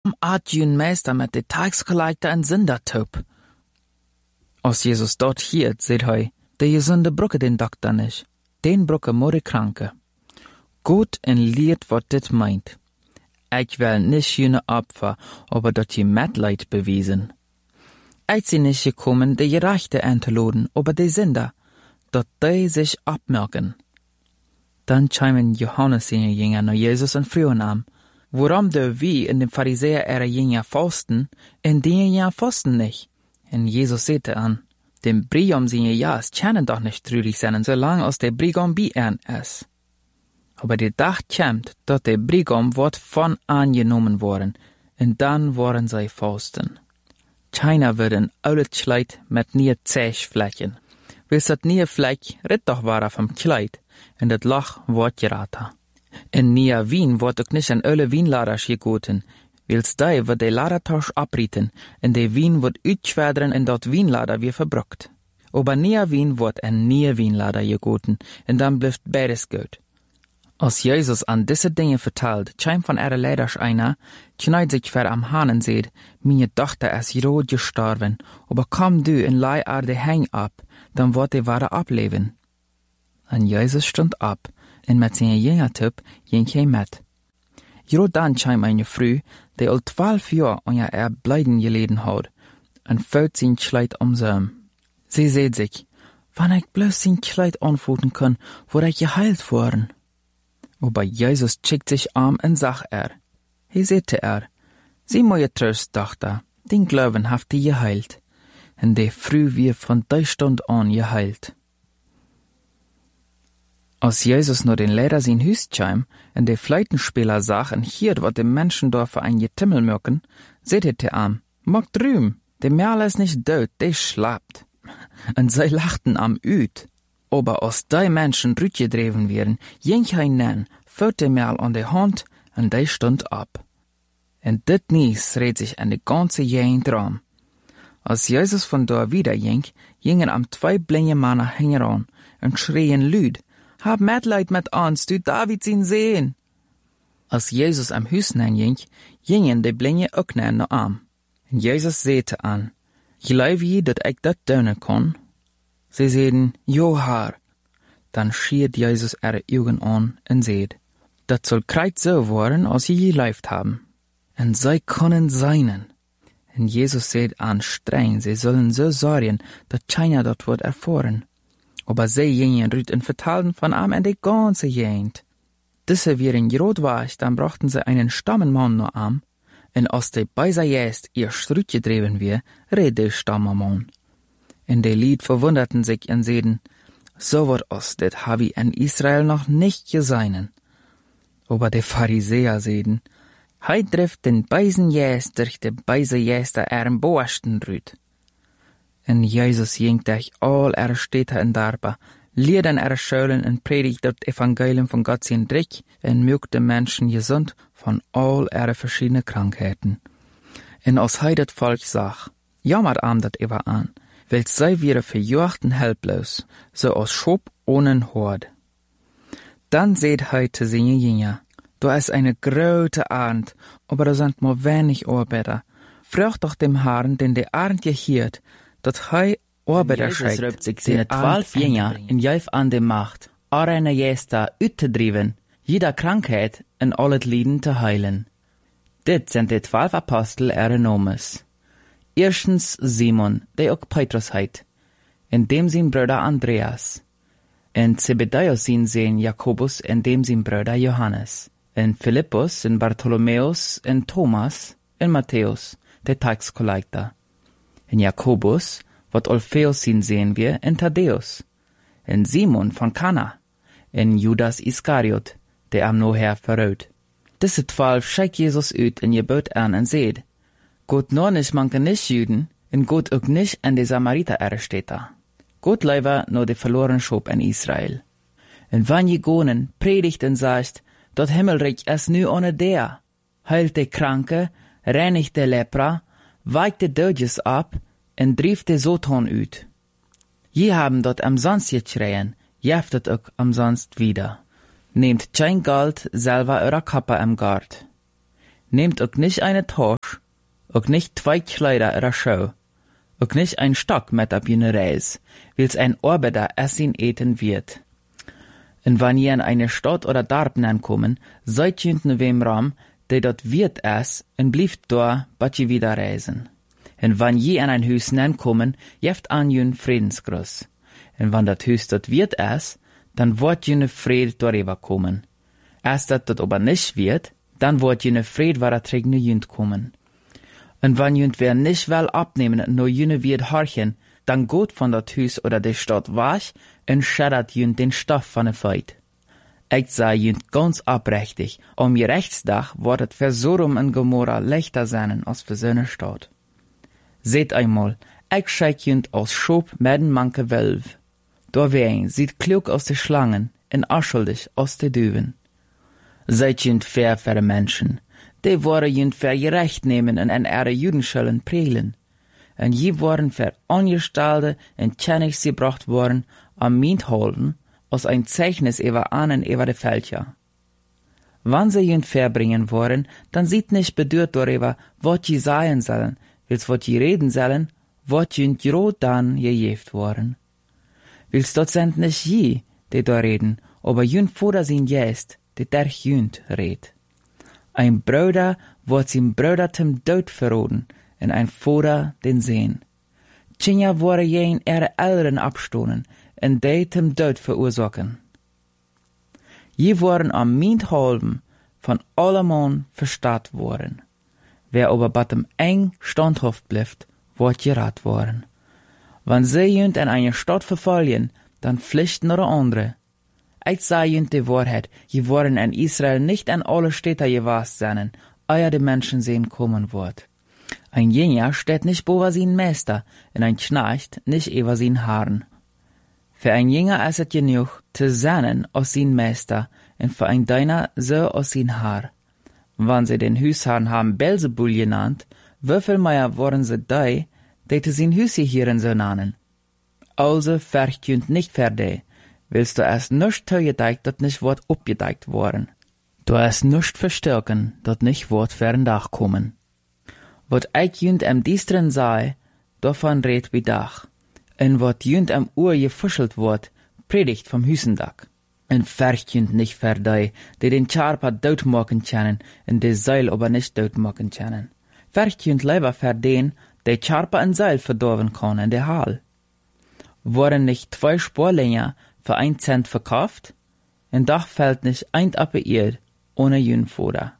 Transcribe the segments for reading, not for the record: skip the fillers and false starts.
Waarom at je meester met de taxcollector en zindertoop? Als Jezus dort hiert, zegt hij, de gezonde broeke den dokter nicht, den broeke moet de kranke. Goed en leert wat dit meint. Ik wil nicht jene Opfer, aber dat je Mitleid bewiesen. Ik zie nicht gekommen, de Gerechte einzuladen, aber de Sünder, dat die sich abmerken. Dann chimen Johannes seine Jünger nach Jesus und fragen ihm, warum de wie in den Pharisäer ihre Jünger fasten, in die Jünger fasten nicht? Und Jesus sagte an, dem Brigam seine Jas können doch nicht trürig sein, solange als der Brigam bei ihnen ist. Aber der Tag kommt, dass der Brigam wird von angenommen worden, und dann wollen sie fasten. Keiner wird ein oudes Kleid mit nie Zechflecken. Wils dat nie Fleck rit doch war vom Kleid, und dat Loch wird geraten. In nie Wien wird auch nicht an alle Wienladers gegoten, wils die wird der Ladertausch abrieten, und der Wien wird uitschwerderen in dat Wienlader wie verbrockt. Aber nie Wien wird an nie Wienlader gegoten, und dann bleibt beides gut. Als Jesus an diese Dinge vertelt, scheint von ihrer Leiders einer, kneit sich ver am Hahn und sagt, meine Tochter ist rot gestorben, aber komm du in leih Erde häng ab, dann wird die Ware ableben. Und Jesus stund ab, und mit seinen Jüngertyp ging er mit. Jero dann scheint eine Frau, die al 12 Jahre an ihr Erbleiden geleden hat, und fällt sein Kleid umsam. Sie sagt sich, wenn ich bloß sein Kleid anfoten kann, würde ich geheilt worden. Aber Jesus schickt sich an und sagt He sagte sie moje Tröst, Tochter, den Glauben haft die geheilt. Und die Früh wie von der Stunde an geheilt. Als Jesus nur den Lehrer sein Hüs kam und der Fleitenspieler sah und hiert, was dem Menschen dort für ein Getimmel mögen, sagte am, mag drüben, der Merl ist nicht död, der schlapt. Und sie lachten am Üt. Aber als die Menschen rütgedreven werden, ging hij nen, führte Merl an der Hand, und die stund ab. Und dit Nies redet sich an die ganze Gegend rum. Als Jesus von da wieder ging, gingen am 2 blinde Männer heran und schrien lüd, hab Mitleid mit uns, du David ihn sehen. Als Jesus am Hüs ging, gingen die Blinde auch nach am. Und Jesus sagte an, glaub je, dat ich dat tun kann? Sie sagten, jo Herr. Dann schiert Jesus ihre Augen an und sagt, dat soll kreuz so worden, als sie geläuft haben. Und sie können seinen. Und Jesus sagt an streng, sie sollen so sorgen, dass keiner dort wird erfahren. Aber sie gingen rüt und vertalten von ihm in die ganze Gegend. Diese wären gerot war, dann brachten sie einen Stammenmann nur am, und als die Beiser jetzt ihr Strüt gedreven wir, red der Stammenmann. Und die Lied verwunderten sich und sagten, so wird os det hab ich in Israel noch nicht gesehen. Aber die Pharisäer sagten, hei trifft den Beisen jäst durch de Beise jäster ihren Boasten rüt. Und Jesus ging durch all ihre Städte und Dörfer, lehrt an ihre Schulen und predigt das Evangelium von Gott sein Drick und mögt den Menschen gesund von all ihre verschiedenen Krankheiten. Und als hei das Volk sah, jammert am dat über an, weil sie wieder verjocht und helplos, so als Schop ohne Hord. Dann seht hei zu seine Jünger, da ist eine große Arend, aber da sind nur wenig Arbeiter. Frag doch dem Herrn, den der Arend gehiert, dat hei Arbeiter schreibt. Jesus sich seine 12 Jünger in Jeif an der Macht, eine Jester üttedriven, jeder Krankheit und alles Lieden zu heilen. Dit sind die 12 Apostel ihre Nomes. Erstens Simon, der auch Petrus heit, in dem sein Bruder Andreas, in Zebedäus sein Sohn Jakobus, in dem sein Bruder Johannes, in Philippus, in Bartholomäus, in Thomas, in Matthäus, der Taxcollector, in Jakobus, wat Alpheus sein sehen wir, in Thaddäus, in Simon von Kana, in Judas Iskariot, der am Noher verrät. Diese 12 schickt Jesus ut in Gebot an und seht, Gott nur nicht manke nicht Jüden, und Gott auch nicht an die Samariter Städte. Gott leiber nur die verlorene Schop in Israel. Und wann je gonen, predigt und sagt, dort Himmelreich ist nu ohne der, heilt die Kranke, reinigt die Lepra, weicht die Dödjes ab, und drieft die Soton ut. Je haben dort umsonst geschreien, jeftet auch umsonst wieder. Nehmt kein Geld selber eurer Kappe im Gart. Nehmt auch nicht eine Tasche, auch nicht 2 Kleider oder Schuhe, auch nicht ein Stock mit ab jene Reis, wils ein Arbeiter essen eten wird. Und wenn ihr in eine Stadt oder Dorf ankommen, seid ihr in wem Raum, der dort wird es, und blieft da, bis ihr wieder reisen. Und wenn ihr in ein Haus ankommen, jeft an jün Friedensgruß. Und wenn das Haus dort wird es, dann wird jüne Fried darüber kommen. Erst dat aber nicht wird, dann wird jüne Fried war träg ne jünd kommen. Und wenn jünd wer nicht will abnehmen, no jüne wird horchen, dann geht von dat Hus oder der Stadt weg und schädert jünd den Stoff von der Feit. Ich sah jünd ganz abrechtig, je Rechtsdach wird het für Sodom und Gomorra leichter sein als für seine Stadt. Seht einmal, ich schick jünd aus Schop mit den manke Wölf. Da wen sieht klug aus de Schlangen und unschuldig aus de Düven. Seid jünd fair für de Menschen, die worden jünd für gerecht nehmen und an ihre Judenschulden prägeln. Und je worden für Angestellte in Kenntnis gebracht worden, am Mint halten, als ein Zeichnis über ahnen über de Fälscher. Wann sie jünd verbringen wollen, dann sieht nicht bedürrt darüber, wat je sagen sollen, wils wat je reden sollen, wat jünd jo dann gejeft worden. Wils dort sind nicht je, die da reden, aber jünd vor sin jest, die der jünd red. Ein Bruder wird sein Bruder zum Tod verroden, und ein Vater den Sehen. Tschinja wurde jen ihre Eltern abstohlen, und die zum Tod verursachen. Je worden am Mint halben von allemann verstaat worden. Wer aber bei dem eng standhaft bleibt, wird gerat worden. Wenn sie jünd in eine Stadt verfallen, dann pflichten noch andere. Ich sage jünd die Wahrheit, je worden in Israel nicht an alle Städte gewast sein, ehe die Menschen sehen kommen wird. Ein Jener steht nicht über sein Meister, und ein Knecht nicht über sein Haaren. Für ein Jünger ist es genug, zu sein aus sein Meister, und für ein Deiner so aus sein Haar. Wenn sie den Husherrn haben Belzebul genannt, wieviel mehr waren sie die zu sein Hüsehirn so nennen? Also verkünd nicht für die, willst du erst nicht zugedeckt, dat nicht wird abgedeckt worden. Du erst nicht verstärken, dat nicht wird für ein Dach kommen. Wat ich jünd am Diestren sei, davon red wie Dach. Und wat jünd am Uhr gefuschelt wird, predigt vom Hüsendach. Und verkünd nicht für die den Charper dort machen können, und die Seil aber nicht dort machen können. Verkünd lieber für den, der Charper ein Seil verdorben kann in der Hall. Wurden nicht 2 Sporlänger für 1 Cent verkauft? Und doch fällt nicht ein Appeir ohne jün Fuder.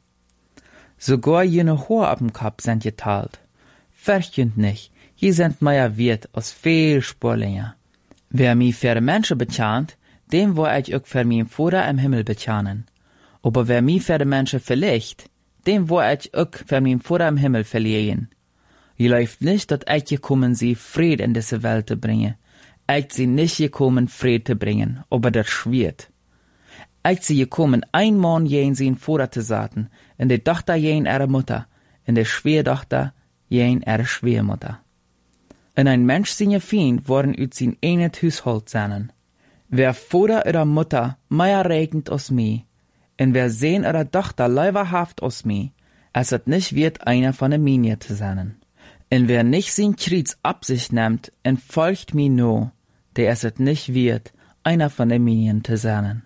Sogar jene Hohe ab dem Kopf sind geteilt. Verkünd nicht, hier sind mehr wert als viel Sporlänger. Wer mich für die Menschen bezahlt, dem wo ich auch für mein Fuder im Himmel bezahlen. Aber wer mich für die Menschen verlegt, dem wo ich auch für mein Fuder im Himmel verliehen. Je läuft nicht, dass ich gekommen sie Fried in diese Welt zu bringen. Ich sie nicht gekommen Fried zu bringen, aber das schwert. Ich sie gekommen ein Mann jen sein Fuder zu saten, und die Tochter jen ihre Mutter, und die Schwiegertochter jen ihre Schwiegermutter. Und ein Mensch seine Feind worden ut sein einet Haushalt sein. Wer Vater oder Mutter mehr regnet als mich, und wer Sohn oder Tochter leiberhaft als mich, es hat nicht wird einer von der Minie zu sein. Und wer nicht sein Kreuz ab sich nimmt und folgt mir nur, der es nicht wird einer von der Minien zu sein.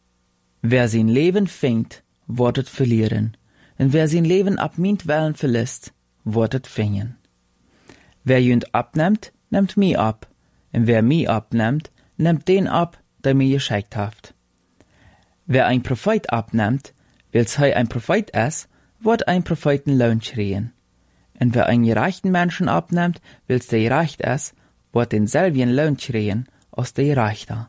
Wer sein Leben fängt, wird es verlieren, und wer sein Leben ab mintwillen verlässt, wird es finden. Wer jünd abnimmt, nimmt mich ab, und wer mich abnimmt, nimmt den ab, der mir geschickt hat. Wer ein Prophet abnimmt, weil's er ein Prophet ist, wird ein Propheten Lohn schreien. Und wer einen gerechten Menschen abnimmt, weil's der gerecht ist, wird denselben Lohn schreien, als der Gerechte.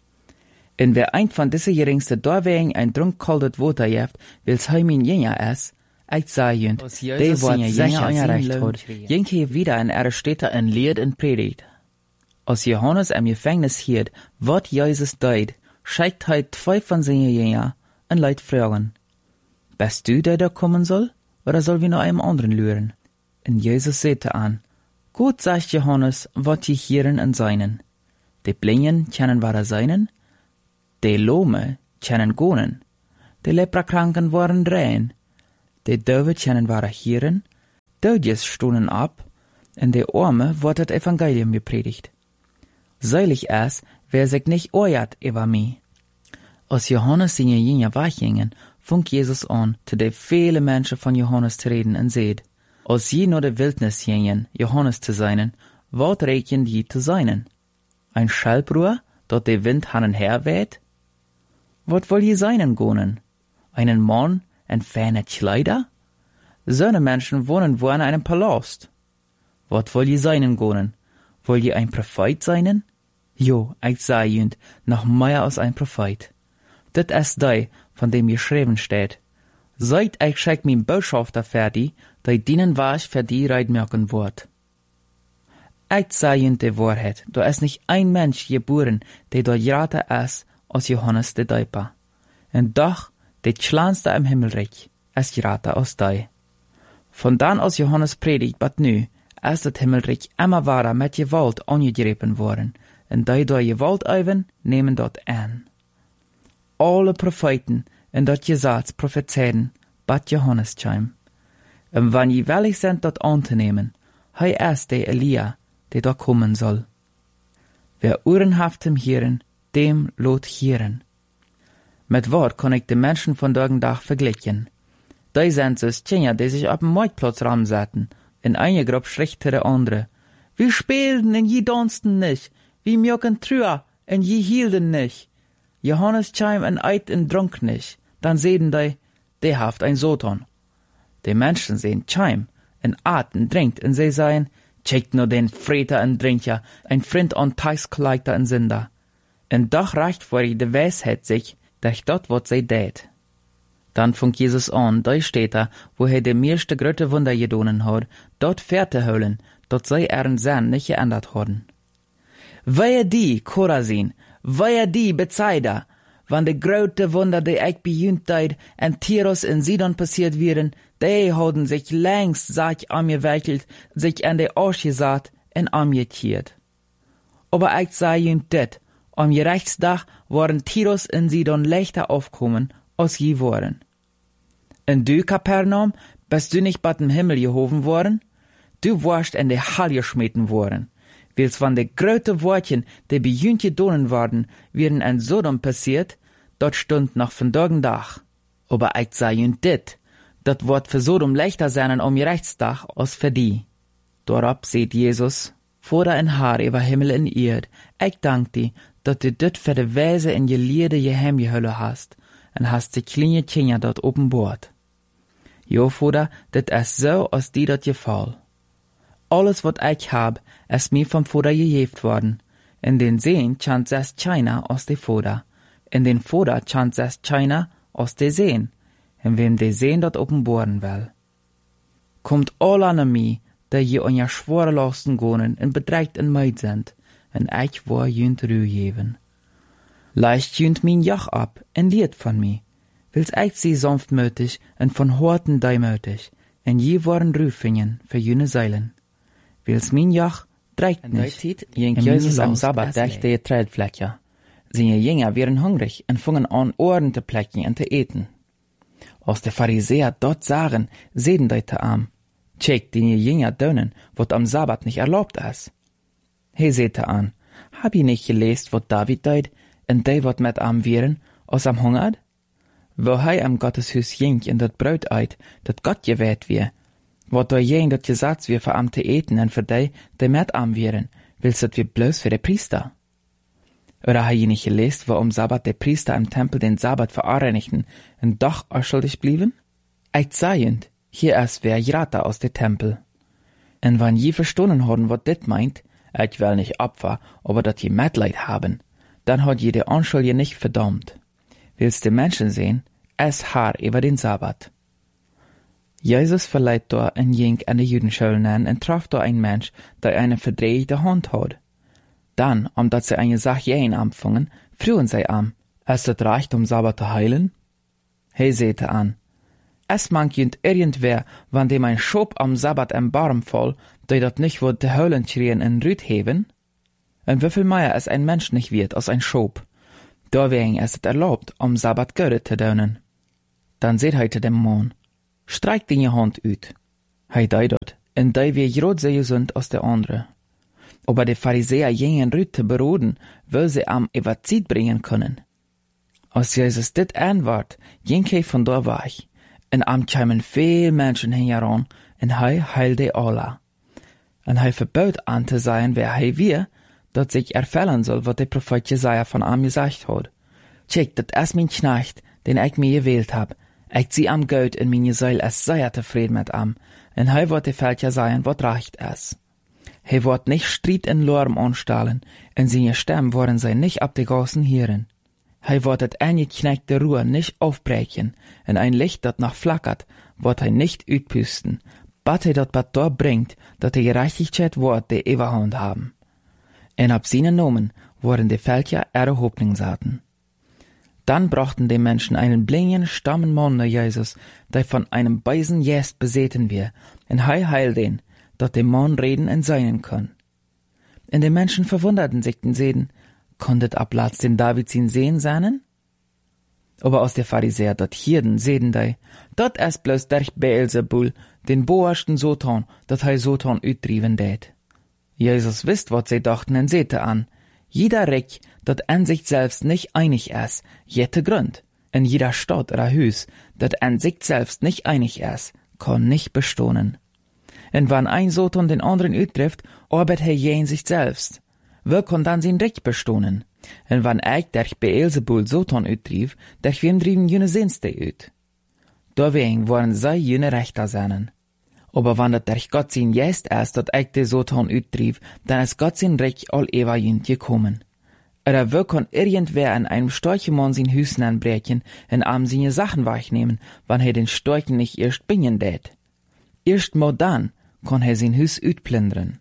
Und wer ein von diese geringste Dorwegen ein Trunk kaltes Wasser jeft, weil's er mein Jünger ist, ich sage jünd, der wird sicher ein Recht hat, jenke wieder in ihre Städte ein Lied und predigt. Als Johannes im Gefängnis hielt, wird Jesus deut, schickt er 2 von seinen Jüngern und Leut fragen, bist du der kommen soll, oder soll wir noch einem anderen lüren? Und Jesus sagte an, gut, sagt Johannes, wat je hieren en seinen. Die Blinden kennen wahre seinen, die Lome kennen gonen, die Leprakranken waren rein, Die Döwe kennen waren Hieren, Dödjes stonden ab, in die Arme wird das Evangelium gepredigt. Seilig es, wer sich nicht oert über mich. Als Johannes seine Jünger weggingen, fing Jesus an, zu den vielen Menschen von Johannes zu reden und seht, als je nur der Wildnis gingen, Johannes zu seinen, wat reken je zu seinen? Ein Schalbrohr, dort der Wind han en her weht? Wat will je seinen gonen? Einen Mann in feine Kleider? Söne Menschen wohnen wo in einem Palast. Wat will je seinen gonen? Will je ein Prophet seinen? Jo, ich sag jünd, noch mehr als ein Prophet. Dit ist die, von dem geschrieben steht. Seit ich schick mein Botschafter fertig, die dienen was für die reitmerken wird. Ich sag jünd die Wahrheit, da ist nicht ein Mensch geboren, der dort grater ist, als Johannes der Däuper. Und doch, der kleinste im Himmelreich, ist grater als die. Von dann als Johannes predigt, bat nu, ist das Himmelreich immer wahrer mit Gewalt angegriffen worden, und die durch Gewalt üben, nehmen dort an. Alle Propheten in dat Gesetz prophezeien, bat Johannes chim. Und wenn je willig sind, dort anzunehmen, hei ist der Elia, der da kommen soll. Wer Ohren haft im Hieren, dem lot hieren. Mit Wort kann ich die Menschen von Dag vergleichen. Die sind so Kinder, die sich auf dem Marktplatz ramsetzen, in eine Gruppe schricht der andere. Wir spielten und je dansten nicht, wir mjöken trüa und je hielden nicht. Johannes chim en eit en drunk nicht, dann sehen die haft ein Soton. Die Menschen sehen chim, en aten trinkt, und sie sagen, checkt nur den Freter en Drinker, ein Freund an Teiskleiter en Sünder. Und doch reicht vor die Weisheit sich, durch dort wat sie tät. Dann fängt Jesus an, da steht wo die meiste gröte Wunder gedonen hat, dort Fährte holen, dort sei ihren Sinn nicht geändert worden. Wehe die, Chorazin, wehe die Bethsaida, wann de grote Wunder, die ich bejühnt en Tyrus in Sidon passiert wären, die haben sich längst sich angewickelt, sich an de Arsch gesagt en angekehrt. Aber ich sag jünt dit, am Gerechtstag waren Tyrus in Sidon leichter aufkommen, als je waren. Und du, Kapernaum, bist du nicht bei dem Himmel gehoben worden? Du warst in de Hall geschmeten worden. Weil's van de grote Wortchen, die bejühnt gedonen worden, wären in Sodom passiert, dort stund noch von Dag. Aber ich sag jünt dit, dat wird für Sodom leichter sein am Gerechtstag als für die. Dorab seht Jesus, Vater in Haar über Himmel und Erd, ich dank dir, dat du dit für de Weise in je Lierde je heimgehülle hast, und hast die kleine Kinder dort openbord. Jo, Vater, dit ist so, als die dort gefall. Alles, wat ich hab, ist mir vom Vater gegeben worden. In den Seen chant es China aus de Vater. In den Vater chant es China aus de Seen. In wem de Seen dort openboren will. Kommt all an mich, die je an ja schwore Lasten gonen und bedreigt in Meid sind, und ich war jünt Ruhe geben. Leicht jünt min Joch ab, en Lied von mi. Wils ich sie sanftmütig und von Horten deimütig, en je waren Rüfingen für jüne Seilen. Wils min Joch dreigt nicht. In Jesus am Sabbat dächte je Trädfläche. Seine Jünger wären hungrig und fingen an, Ohren zu plecken und zu eten. Als de Pharisäer dort sagen, sehen deute am. Check die Jünger dönen, wat am Sabbat nicht erlaubt ist. He sehte an, hab ich nicht gelesen, wat David deut, und de wat mit am wären, aus am hungert? Wo hei am Gotteshus jink in dat Brot eit, dat Gott gewählt wir, wat do jen dat Gesetz wir für am te eten und für de mit am wären, willst dat wir bloß für de Priester? Oder hei nicht gelesen, wo am Sabbat de Priester im Tempel den Sabbat verreinigten und doch unschuldig blieben? Ich seiend, hier ist wer Jrata aus de Tempel. Und wann je verstohlen haben, wat dit meint, ich will nicht Opfer, aber dat je Mitleid haben, dann hat jede Unschuldige nicht verdammt. Willst du Menschen sehen, es Haar über den Sabbat. Jesus verleiht da ein Jink an die Jüdenschulen an und traf da ein Mensch, der eine verdrehte Hand hat. Dann, omdat sie eine Sache jähen anfangen, frühen sie an, es das reicht, Sabbat zu heilen? He sehte an, es mangt jünd irgendwer, wann dem ein Schob am Sabbat im Barm fall, der dat nicht wird de Höllen schrien in Rüd heben? Und wieviel mehr es ein Mensch nicht wird als ein Schob? Da wegen es erlaubt, am Sabbat Göre zu dönen. Dann seht heute dem Mann, Streik deine Hand uit. Hij deed dat, en die weer groot sehr gesund als de andere. Aber die Pharisäer gingen Rüt te beroden, weil sie am Evazit bringen können. Als Jesus dit aanwaard, ging hij von daar weg, en am kwamen veel mensen heen en hij heilde alle. En hij verbood aan te zeggen wer hij weer, dat zich erfüllen soll, wat de Prophet Jesaja von am gesagt hat. Check, dat is mijn knecht, den ik mir gewählt hab. Ik zie am Geld in mijn Seil es sehr tevreden mit am, en hij wordt de Fältje sein, wat recht is. Hij wordt nicht Streit en Lärm anstellen, en seine Stimmen worden zij nicht ab de Gassen hören. Hij wordt het eingekneckte Ruhr nicht aufbrechen, en ein Licht dat noch flackert, wordt hij nicht uitpusten, bat hij dat dort bringt, dat de Gerechtigkeit wordt de Überhand haben. En ab seinen Namen wurden die Völker ihre Hoffnung saten. Dann brachten die Menschen einen blinden, stammen Mann nach Jesus, der von einem bösen Geist besessen wir, en hij heilt ihn, dat der Mann reden en seinen kann. Und die Menschen verwunderten sich und sehen, konntet ab Platz den David sin sehen seinen? Aber aus der Pharisäer dort Hirden sehen die, dat es bloß durch Beelzebul, den boersten Sotan, dat hij Sotan uitdriven deed. Jesus wisst, wat sie dachten en sehte an, jeder Reck, dat an sich selbst nicht einig ist, jette Grund, in jeder Stadt oder Hüs, dat an sich selbst nicht einig ist, kann nicht bestohnen. En wann ein Sotan den anderen uittrifft, arbeit er je in sich selbst. Wer kann dann sein Recht bestohnen? En wann ich durch Beelzebul Sotan uittrief, durch wem drieben jene Sinste uit? Deswegen waren sei jene Rechter seinen. Aber wann dat durch Gott sein Geist ist, dat ich de Sotan uittrief, dann ist Gott sein Recht all ewig jünd gekommen. Oder wer kann irgendwer an einem Storchemann sein Hüsen anbrechen und am seine Sachen wegnehmen, wann er den Storchen nicht erst bingen tät? Erst mal dann kann er sein Hüs uitplündern.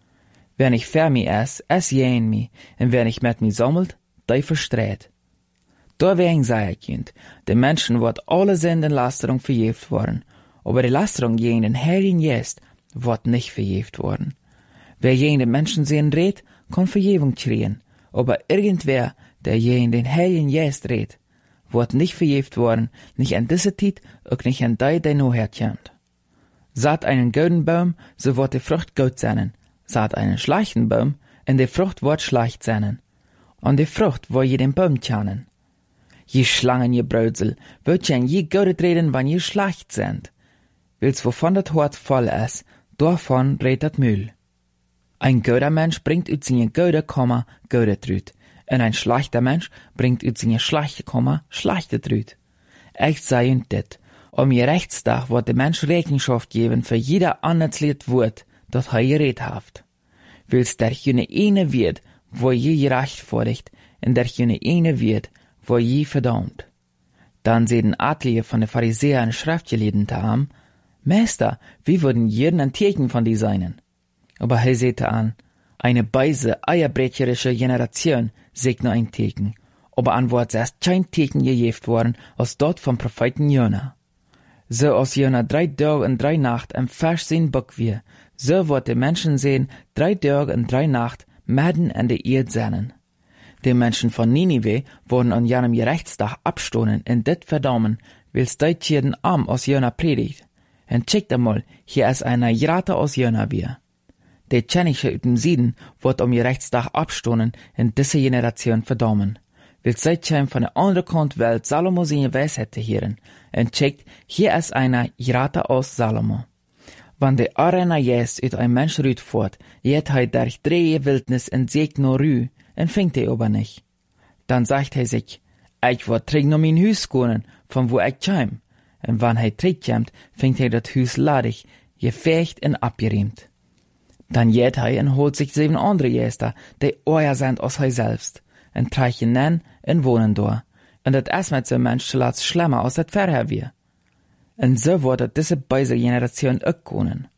Wer nicht für mich ist, es jähen mich, und wer nicht mit mir sammelt, der verstreht. Deswegen sei ich jünd, den Menschen wird alle Sünden Lasterung verjäft worden, aber die Lasterung gegen den Heiligen Geist wird nicht verjäft worden. Wer gegen den Menschen sehen redet, kann Verjährung kriegen, aber irgendwer, der gegen den Heiligen Geist redet, wird nicht verjäft worden, nicht an diese Zeit, auch nicht an der nachher kommt. Saat einen guten Baum, so wird die Frucht gut sein. Saat einen schlechten Baum, und die Frucht wird schlecht sein. Und die Frucht wird je den Baum kennen. Je Schlangen, je Brötsel, wird je je gut reden, wann je schlecht sind. Wils wovon das Hort voll ist, davon redet das Müll. Ein guter Mensch bringt ut seine gute Komma gute Trüt, und ein schlechter Mensch bringt ut seine schlechte Komma schlechte Trüt. Ich sei und dit. Je Rechtstag wird der Mensch Rechenschaft geben für jeder annetzlied Wort, das er geredet hat. Wils der jene eine wird, wo je gerecht vorliegt, und der jene eine wird, wo je verdammt. Dann sehen Adlige von den Pharisäern Schriftgelesen haben, Meister, wie würden jeden ein Tierchen von die seinen? Aber er sehte an, eine beise, eierbrecherische Generation sägt nur ein Teken, aber an wird erst kein Teken gejeft worden, als dort vom Propheten Jona. So aus Jona 3 Tage und 3 Nacht am Fisch sein Bock wir, so wird die Menschen sehen 3 Tage und 3 Nacht mitten in der Erde sein. Die Menschen von Ninive wurden an jenem Gerechtstag abstohnen und dit verdammen, wils deit jeden Arm aus Jona predigt. Und checkt einmal, hier ist einer Jrate aus Jona wir. Die Tschenische ut dem Süden wird Gerechtstag abstohnen und diese Generation verdammen. Wils seitdem von der anderen Kant Welt Salomo seine Weisheit zu hören. Und checkt, hier ist einer Jrate aus Salomo. Wann der Arena jest ut ein Mensch rüt fort, jet hij durch 3 Wildnis en sägt no rü, en fängt er aber nicht. Dann sagt er sich, ich wird träg no mein Hüs skonen, von wo ich käm. Und wann hij trägkämt, fängt er dat Hüs ladig, gefecht en abgeriemt. Dann jet hij en holt sich 7 andere Jäster, die euer sind aus hij selbst, en treichen nen en wohnen do. Und dat is met zo'n Mensch zuletzt schlimmer aus dat Verher wir. Und so wurde diese beise Generation auch kommen.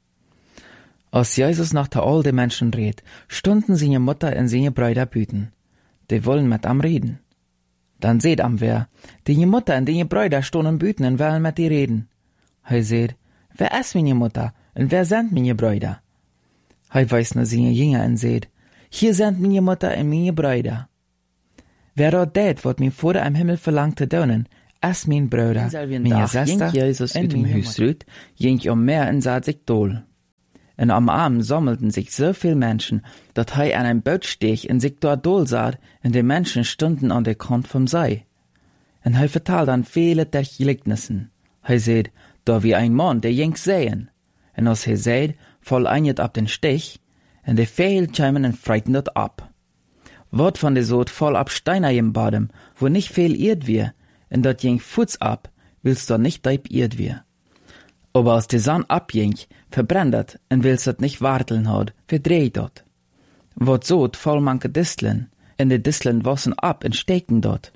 Als Jesus nach der alten Menschen redet, stunden seine Mutter und seine Brüder büten. Die wollen mit am reden. Dann seht am wer, die Mutter und die Brüder stunden büten und wollen mit ihr reden. Hij seht, wer ist meine Mutter und wer sind meine Brüder? Hij weist nach seine Jünger und seht, hier sind meine Mutter und meine Brüder. Wer dort det, wird mir vor am Himmel verlangt zu tun, as mijn broeder, mijn zuster, Jesus uit dem Huis ruht, ging mehr en zat sich dol. Und am Abend sammelten sich so viel Menschen, dass er an einem Boot steg und sich dort dol sah, und die Menschen stunden an der Kant vom See. Und er vertalt dann viele der Gleichnissen. Er sagt, da wie ein Mann, der ging sehen. Und als er sagt, fall einjet ab den Stich, und die Vögel kämen und freiten dort ab. Wort von der Sod fall ab Steiner im Badem, wo nicht viel irrt wir, und dort ging Fuß ab, willst dort nicht deib irrt wir. Aber als die Sonne abging, verbrennt und willst dort nicht warteln hat, verdreht dort. Wort Sod fall manche Disteln, und die Disteln wassen ab und stecken dort.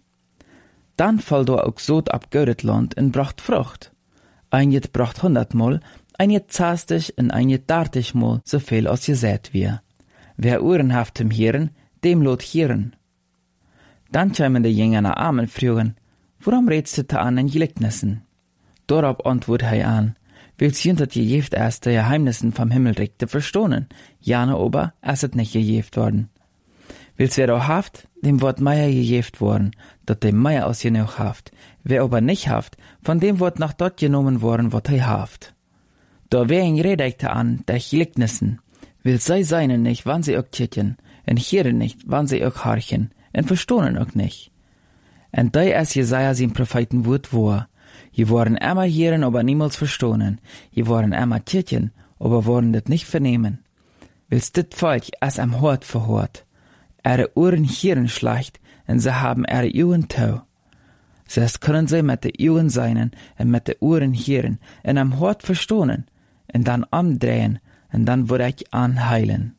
Dann fall da auch Sod ab Göretland und bracht Frucht. Einjet bracht 100-mal, einjet 60 und einjet 30-mal so viel als gesät wir. Wer Ohren haft im Hieren, dem lot hieren. Dann kämen die Jünger nach Armen fragen, warum redst du da an in Gleichnissen? Darauf antwortet er an, willst du dat gejeft erst die Geheimnissen vom Himmelreich zu verstohnen, jane aber, es ist nicht gejeft worden. Willst wer auch haft, dem wird Meier gejeft worden, dat dem Meier aus genug haft, wer aber nicht haft, von dem wird nach dort genommen worden, wat er haft. Da wer ihn redete an, der Gleichnissen, will sei seinen nicht, wann sie auch titjen, en hieren nicht, wann sie auch harchen, en verstohnen auch nicht. En da es Jesaja sein Prophetenwort war, je waren immer hieren, aber niemals verstohnen, je waren immer titjen, aber waren das nicht vernehmen. Willst dit Volk es am Hort verhort, ihre Ohren hieren schlecht, en sie haben ihre Augen tau. Selbst können sie mit den Augen seinen, en mit den Ohren hieren, en am Hort verstohnen, en dann umdrehen, en dann würde ich anheilen.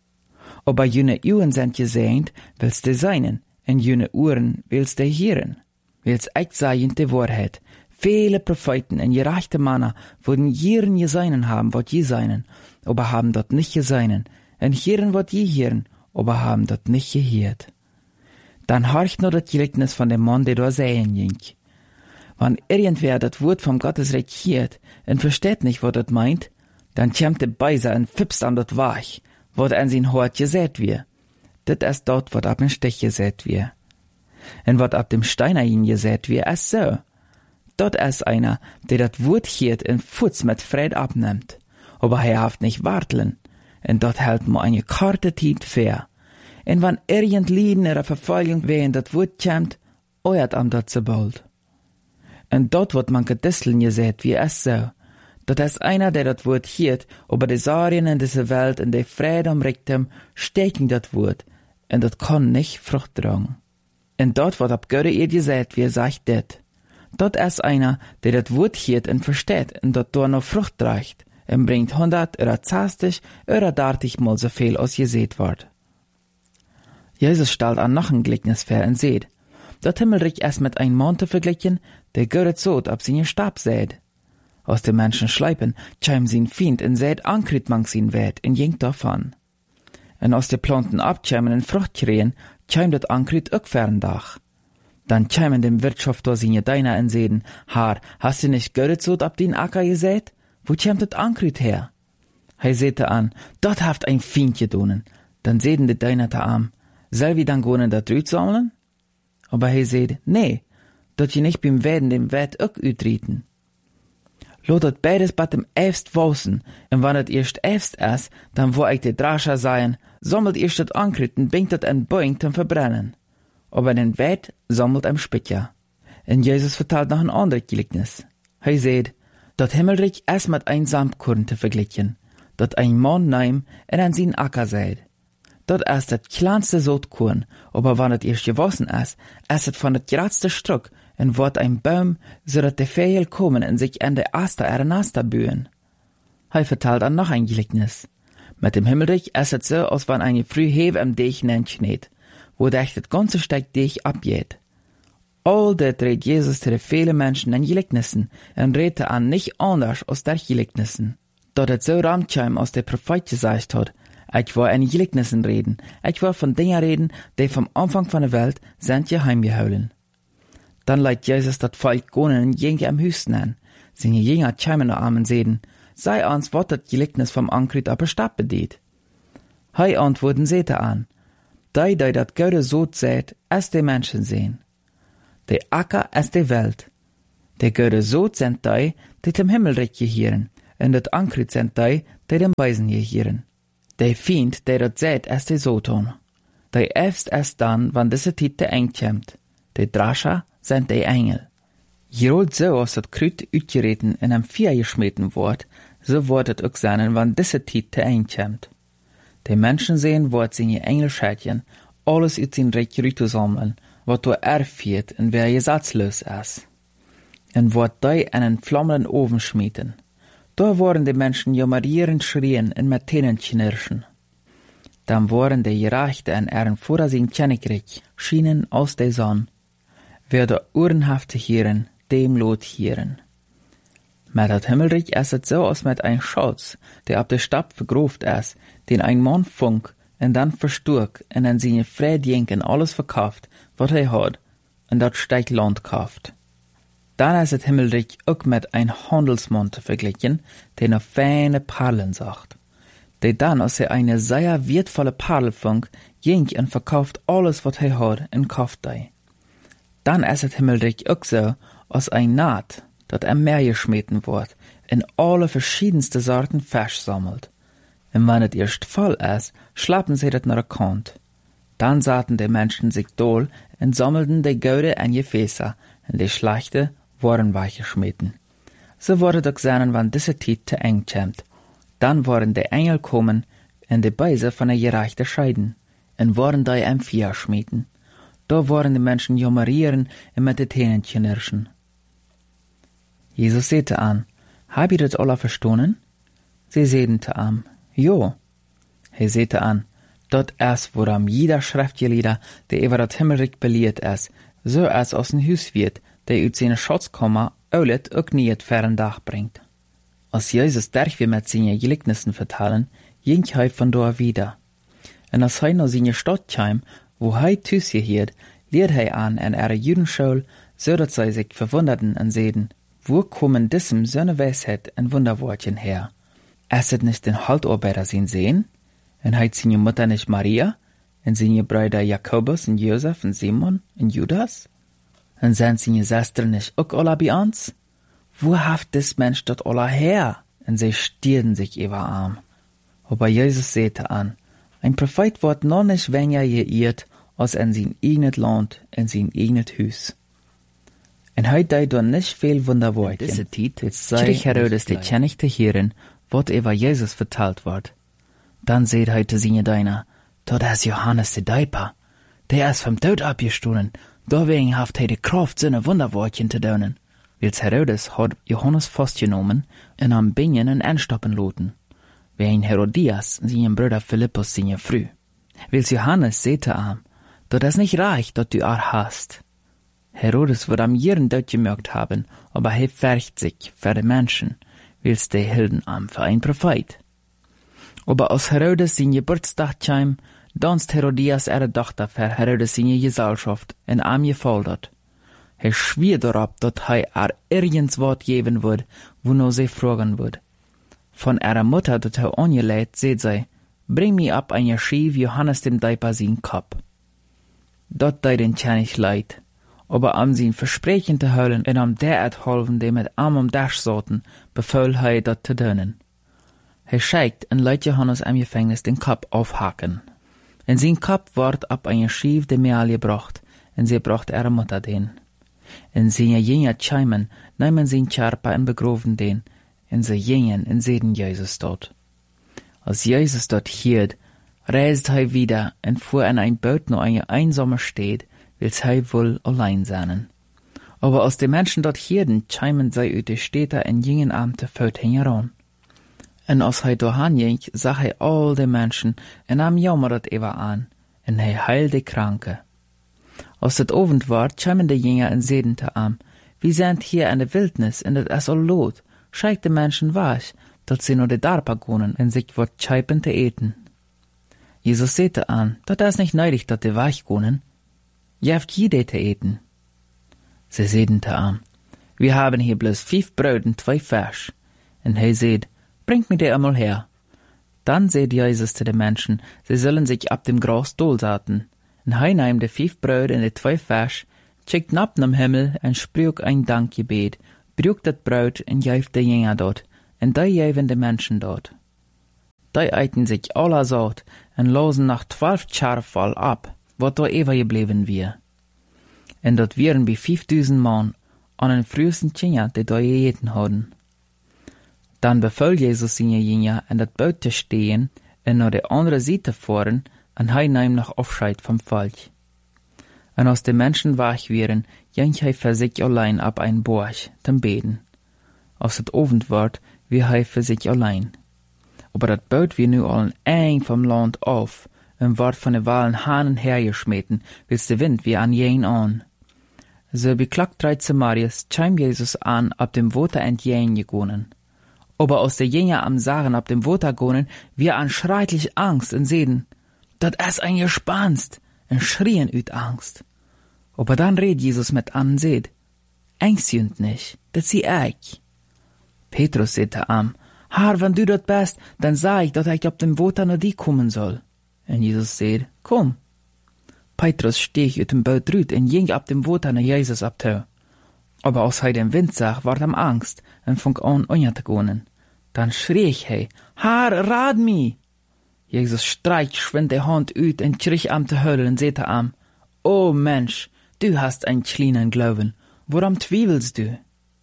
Aber jene Augen sind gesehnt, willst du seinen, en jene Ohren willst du hieren. Willst ich sagen die Wahrheit. Viele Propheten en gerechte Männer wurden Jieren geseinen haben, wat je seinen, aber haben dort nicht geseinen, en hieren wat je hieren, aber haben dort nicht gehiert. Dann horcht nur das Gleichnis von dem Mann, der da sehen ging. Wenn irgendwer das Wort vom Gottesreich hiert und versteht nicht, was das meint, dann kämmt der Beiser und fipst an das Wach, wat an sein Hort gesät wir. Das ist dort, wat ab dem Stich gesät wir. Und wat ab dem Steiner hin gesät wir, ist so. Dort ist einer, der das Wort hiert und Fuß mit Fried abnimmt. Aber er haft nicht warteln. Und dort hält man eine karte Zeit fair. Und wenn irgend Lieden ihrer Verfolgung wehen das Wort kämmt, euert am dort so bald. Und dort wird man gedisseln gesät, wie es so. Dort ist einer, der das Wort hiert, aber die Sarien in dieser Welt und die Friede umrickt ihm, stecken das Wort. Und das kann nicht Frucht tragen. Und dort wird ab Göre ihr gesät, wie sagt det. Dort ist einer, der das Wort hiert und versteht und dort noch Frucht trägt und bringt 100 oder 60 oder 30 mal so viel, als gesät wird. Jesus stellt an noch ein Gleichnis vor und seht, das Himmelreich ist mit einem Mann zu vergleichen, der göret Sod ab seinen Stab sät. Aus den Menschen schleipen, käm sein Feind und sät ankrit mang sein Wert und jinkt davon. Und aus den Planten abkämen und Frucht kriegen, käm das ankrit auch ferndach. Dann kämen dem Wirtschafter seine Deiner und säden, Haar, hast du nicht göret Sod ab den Acker gesät? Wo kämt das ankrit her? Hei säte an, dort haft ein Feind gedonen. Dann säden die Deiner ta am, soll wir dann gonen dat Rüt sammeln? Aber hei säde, nee, dort je nicht beim Werden dem Wert auch ütrieten. Lotet beides bat dem Elfst wausen, und wann het erst Elfst ist, dann wo ich de Drascher seien, sammelt erst dat Ankritten, bingt dat en Boing zum Verbrennen. Aber den Wert sammelt am Spitja. Und Jesus vertelt noch ein anderes Gleichnis. Hei säd, dat Himmelreich ist mit ein Samtkorn zu vergleichen, dat ein Mann neim en an sin Acker seid. Dat ist das kleinste Sotkorn, aber wenn het erst gewassen ist het von das geradste Stück und wird ein Baum, so dat die Vögel kommen und sich an der Aster ihre Naster bühen. Hei vertelt an noch ein Gleichnis. Mit dem Himmelreich ist es so, als wenn eine Frühhewe am Deich schneit, wo das ganze Stück Deich abgeht. All das redet Jesus zu den vielen Menschen in Gleichnissen und redet an nicht anders als der Gleichnissen. Dort es so ramtschheim aus der Prophet gesagt hat, ich will in Gleichnissen reden, ich will von Dingen reden, die vom Anfang von der Welt sind geheim gehalten. Dann leitet Jesus das Volk gonen und Jünger am Hüsten an. Seine Jünger kämen nach Armen sehen, sei ans, wat das Gleichnis vom Ankrit aber Stab bedient. Hei antworten sehte an, die dat Göre Sod sät, es die Menschen sehen. Der Acker ist die Welt, De Göde zoot sind die dem Himmelreich gehieren, en dat ankrit sind die dem Beisen gehieren. De Fiend, der dat seht, es de Soton. De erst erst dann, wann diese Titte eng kämmt. De Drascha sind de Engel. Jerold so aus dat Krüt utgereten in am Vier geschmeten wort, so wird het ook sein, wann diese Titte eng kämmt. De Menschen sehen, wort seine Engelschädchen, alles ut sin Reich rüte sammeln, wat du erfiert en wer gesatzlos is. En wort die einen flammenden Ofen schmieden. Da worden die Menschen jammerierend schrien en met Tenen knirschen. Dann worden die Gerechte en ihren Vorasien Königreich schienen aus der Sonne. Wer der uhrenhafte Hieren, dem lot Hieren. Met dat Himmelreich ist es so als mit ein Schatz, der ab der Stadt vergroft ist, den ein Mann funk en dann versturk en an seine Friedjenken alles verkauft, wat hat, en dat steigt Land kauft. Dann ist das Himmelreich auch mit ein Handelsmann zu vergleichen, der noch feine Perlen sagt. Der dann, als eine sehr wertvolle Perle fängt, jenk und verkauft alles, was hat, und kauft die. Dann ist das Himmelreich auch so, als ein Naht, dat am Meer geschmeten wird, in alle verschiedenste Sorten Fisch sammelt. Und wenn es erst voll ist, schlappen sie das nach der Kant. Dann sahen die Menschen sich dohl und sammelten die Goude in Gefäße, und die Schlechte waren weggeschmeten. So wurde doch sein, wann diese Zeit zu eng kämmt. Dann waren die Engel kommen und die Beise von der Gerechte scheiden, und waren die am Vier schmieden. Da waren die Menschen jammerieren und mit den Tänen knirschen. Jesus sagte an, hab ihr das alle verstanden? Sie sagten an, jo. Er sagte an, dort ist, woran jeder Schriftgelehrter, der über das Himmelreich belehrt ist, so als aus dem Haus wird, der ut seine Schatzkammer oulet ook nie het fern Dach bringt. Als Jesus derch mit seine Gleichnissen vertellen, ging hij von da wieder. Und als hij nach seine Stadt kam, wo hij thuis gehiert, leert hij an in ihre Judenschule, so dass sie sich verwunderten und sehen, wo kommen diesem so eine Weisheit und Wunderwortchen her? Ist es nicht den Haltarbeiter sein Sehen? Und hat seine Mutter nicht Maria? Und seine Brüder Jakobus und Josef und Simon und Judas? Und sind seine Schwestern nicht auch alle bei uns? Wo haft des Mensch dort alle her? Und sie stierden sich über Arm. Aber Jesus sagte an, ein Prophet wird noch nicht weniger geirrt, als in sein eigenes Land, in sein eigenes Haus. Und heute da nicht viel Wunderwortchen. Diese Zeit, strich Herodes die König zu hören, was über Jesus verteilt wird. Dann seht heute seine Deiner, dort ist Johannes der Däuper. Der ist vom Tod abgestohlen, deswegen haft er die Kraft, seine Wunderwortchen zu tun. Wils Herodes hat Johannes festgenommen und am Bingen und anstoppen lassen. Wegen Herodias, seinem Bruder Philippus, seine Früh. Wils Johannes sagte ihm, dort ist nicht reich, dort du hast. Herodes wird am jeden dort gemerkt haben, aber er färcht sich für die Menschen, wils die hielten am für ein Prophet. Aber als Herodes sein Geburtstag kam, danst Herodias ihre Tochter für Herodes seine Gesellschaft in am gefordert. Er schwier darauf, dass er irgends Wort geben wird, wo nur sie fragen wird. Von ihrer Mutter, dat er angeleitet, seht sie, bring mir ab ein Schief Johannes dem Däuper sein Kopf. Dort den König leid, aber am sein Versprechen zu hören und am derart helfen, die mit Arm um Dasch sollten, befahl er, das zu tun. Er schickt und lässt Johannes am Gefängnis den Kopf aufhaken. In sein Kopf wird ab ein Schief de Mehl gebracht, und sie bracht ihre Mutter den. In seine Jünger chaimen, nehmen sie ihn Körper und begraben den, und sie gingen und sehen Jesus dort. Als Jesus dort hielt, reist er wieder und fuhr in ein Boot nach einer einsamen Stadt, wils er wohl allein sein. Aber als die Menschen dort hielten, chaimen sie ut die Städte in jingen Abend Fort heran. Und als er dahin ging, sah er all die Menschen und nahm jammert über an, und er heilte die Kranke. Als het Abend war, kamen die Jünger und sehen zu ihm, wir sind hier in der Wildnis, und es ist all lot. Scheigt die Menschen was, dass sie nur die Darpa gehen und sich wat scheipen zu eten. Jesus sagte an, dat ist nicht nötig, dass die weich gehen. Je habt jede zu eten. Sie sagten zu ihm, wir haben hier bloß 5 Brot und 2 Fisch. Und er sagt, bringt mir die einmal her. Dann sagt Jesus zu den Menschen, sie sollen sich ab dem Gras dolsaten. Und er nahm die 5 Brot und die 2 Fisch, schickt ab dem Himmel und sprach ein Dankgebet braucht das Brot en geeft de Jünger dort, en die geven de Menschen dort. Die eiten sich aller Sort en losen nach 12 Jahre voll ab, wat da ever gebleven wir. En dort wären wie 5000 Mann an den frühesten Jünger, die da gegeten hadden. Dann befahl Jesus seine Jünger, in dat Boot zu stehen en naar de andere Seite fahren, en hij nahm noch Abscheid vom Volk. En als de Menschen wach wären, ging hij für sich allein ab ein Borg, zum Beten. Als het Abend ward, wie hij für sich allein. Aber dat Boot wir nu allen eng vom Land auf, en ward von de Walen Hanen hergeschmeten, wils de Wind wie an jen an. So beklagt 13 Marius, chim Jesus an, ab dem Water entjen gegonen. Aber aus der Jünger am Sachen ab dem Water gonen, wir an schreitlich Angst en seden, dat es ein Gespanst, en schrien üt Angst. Aber dann red Jesus mit an seht, Angst jünt nicht, dat sie ich. Petrus sehte am, Herr, wenn du dort bist, dann sag ich, dass ich ab dem Water nach die kommen soll. En Jesus seht, komm. Petrus stieg uit dem Boot rüt en ging ab dem Water nach Jesus ab toe. Aber als hij den Wind zag, ward hem Angst en fing an onja te gonen. Dann schrie hij, Herr, rad mi! Jesus streicht schwind de Hand uit en schrie am te huilen en sehte am, O Mensch, du hast ein kleinen Glauben, woran twievelst du?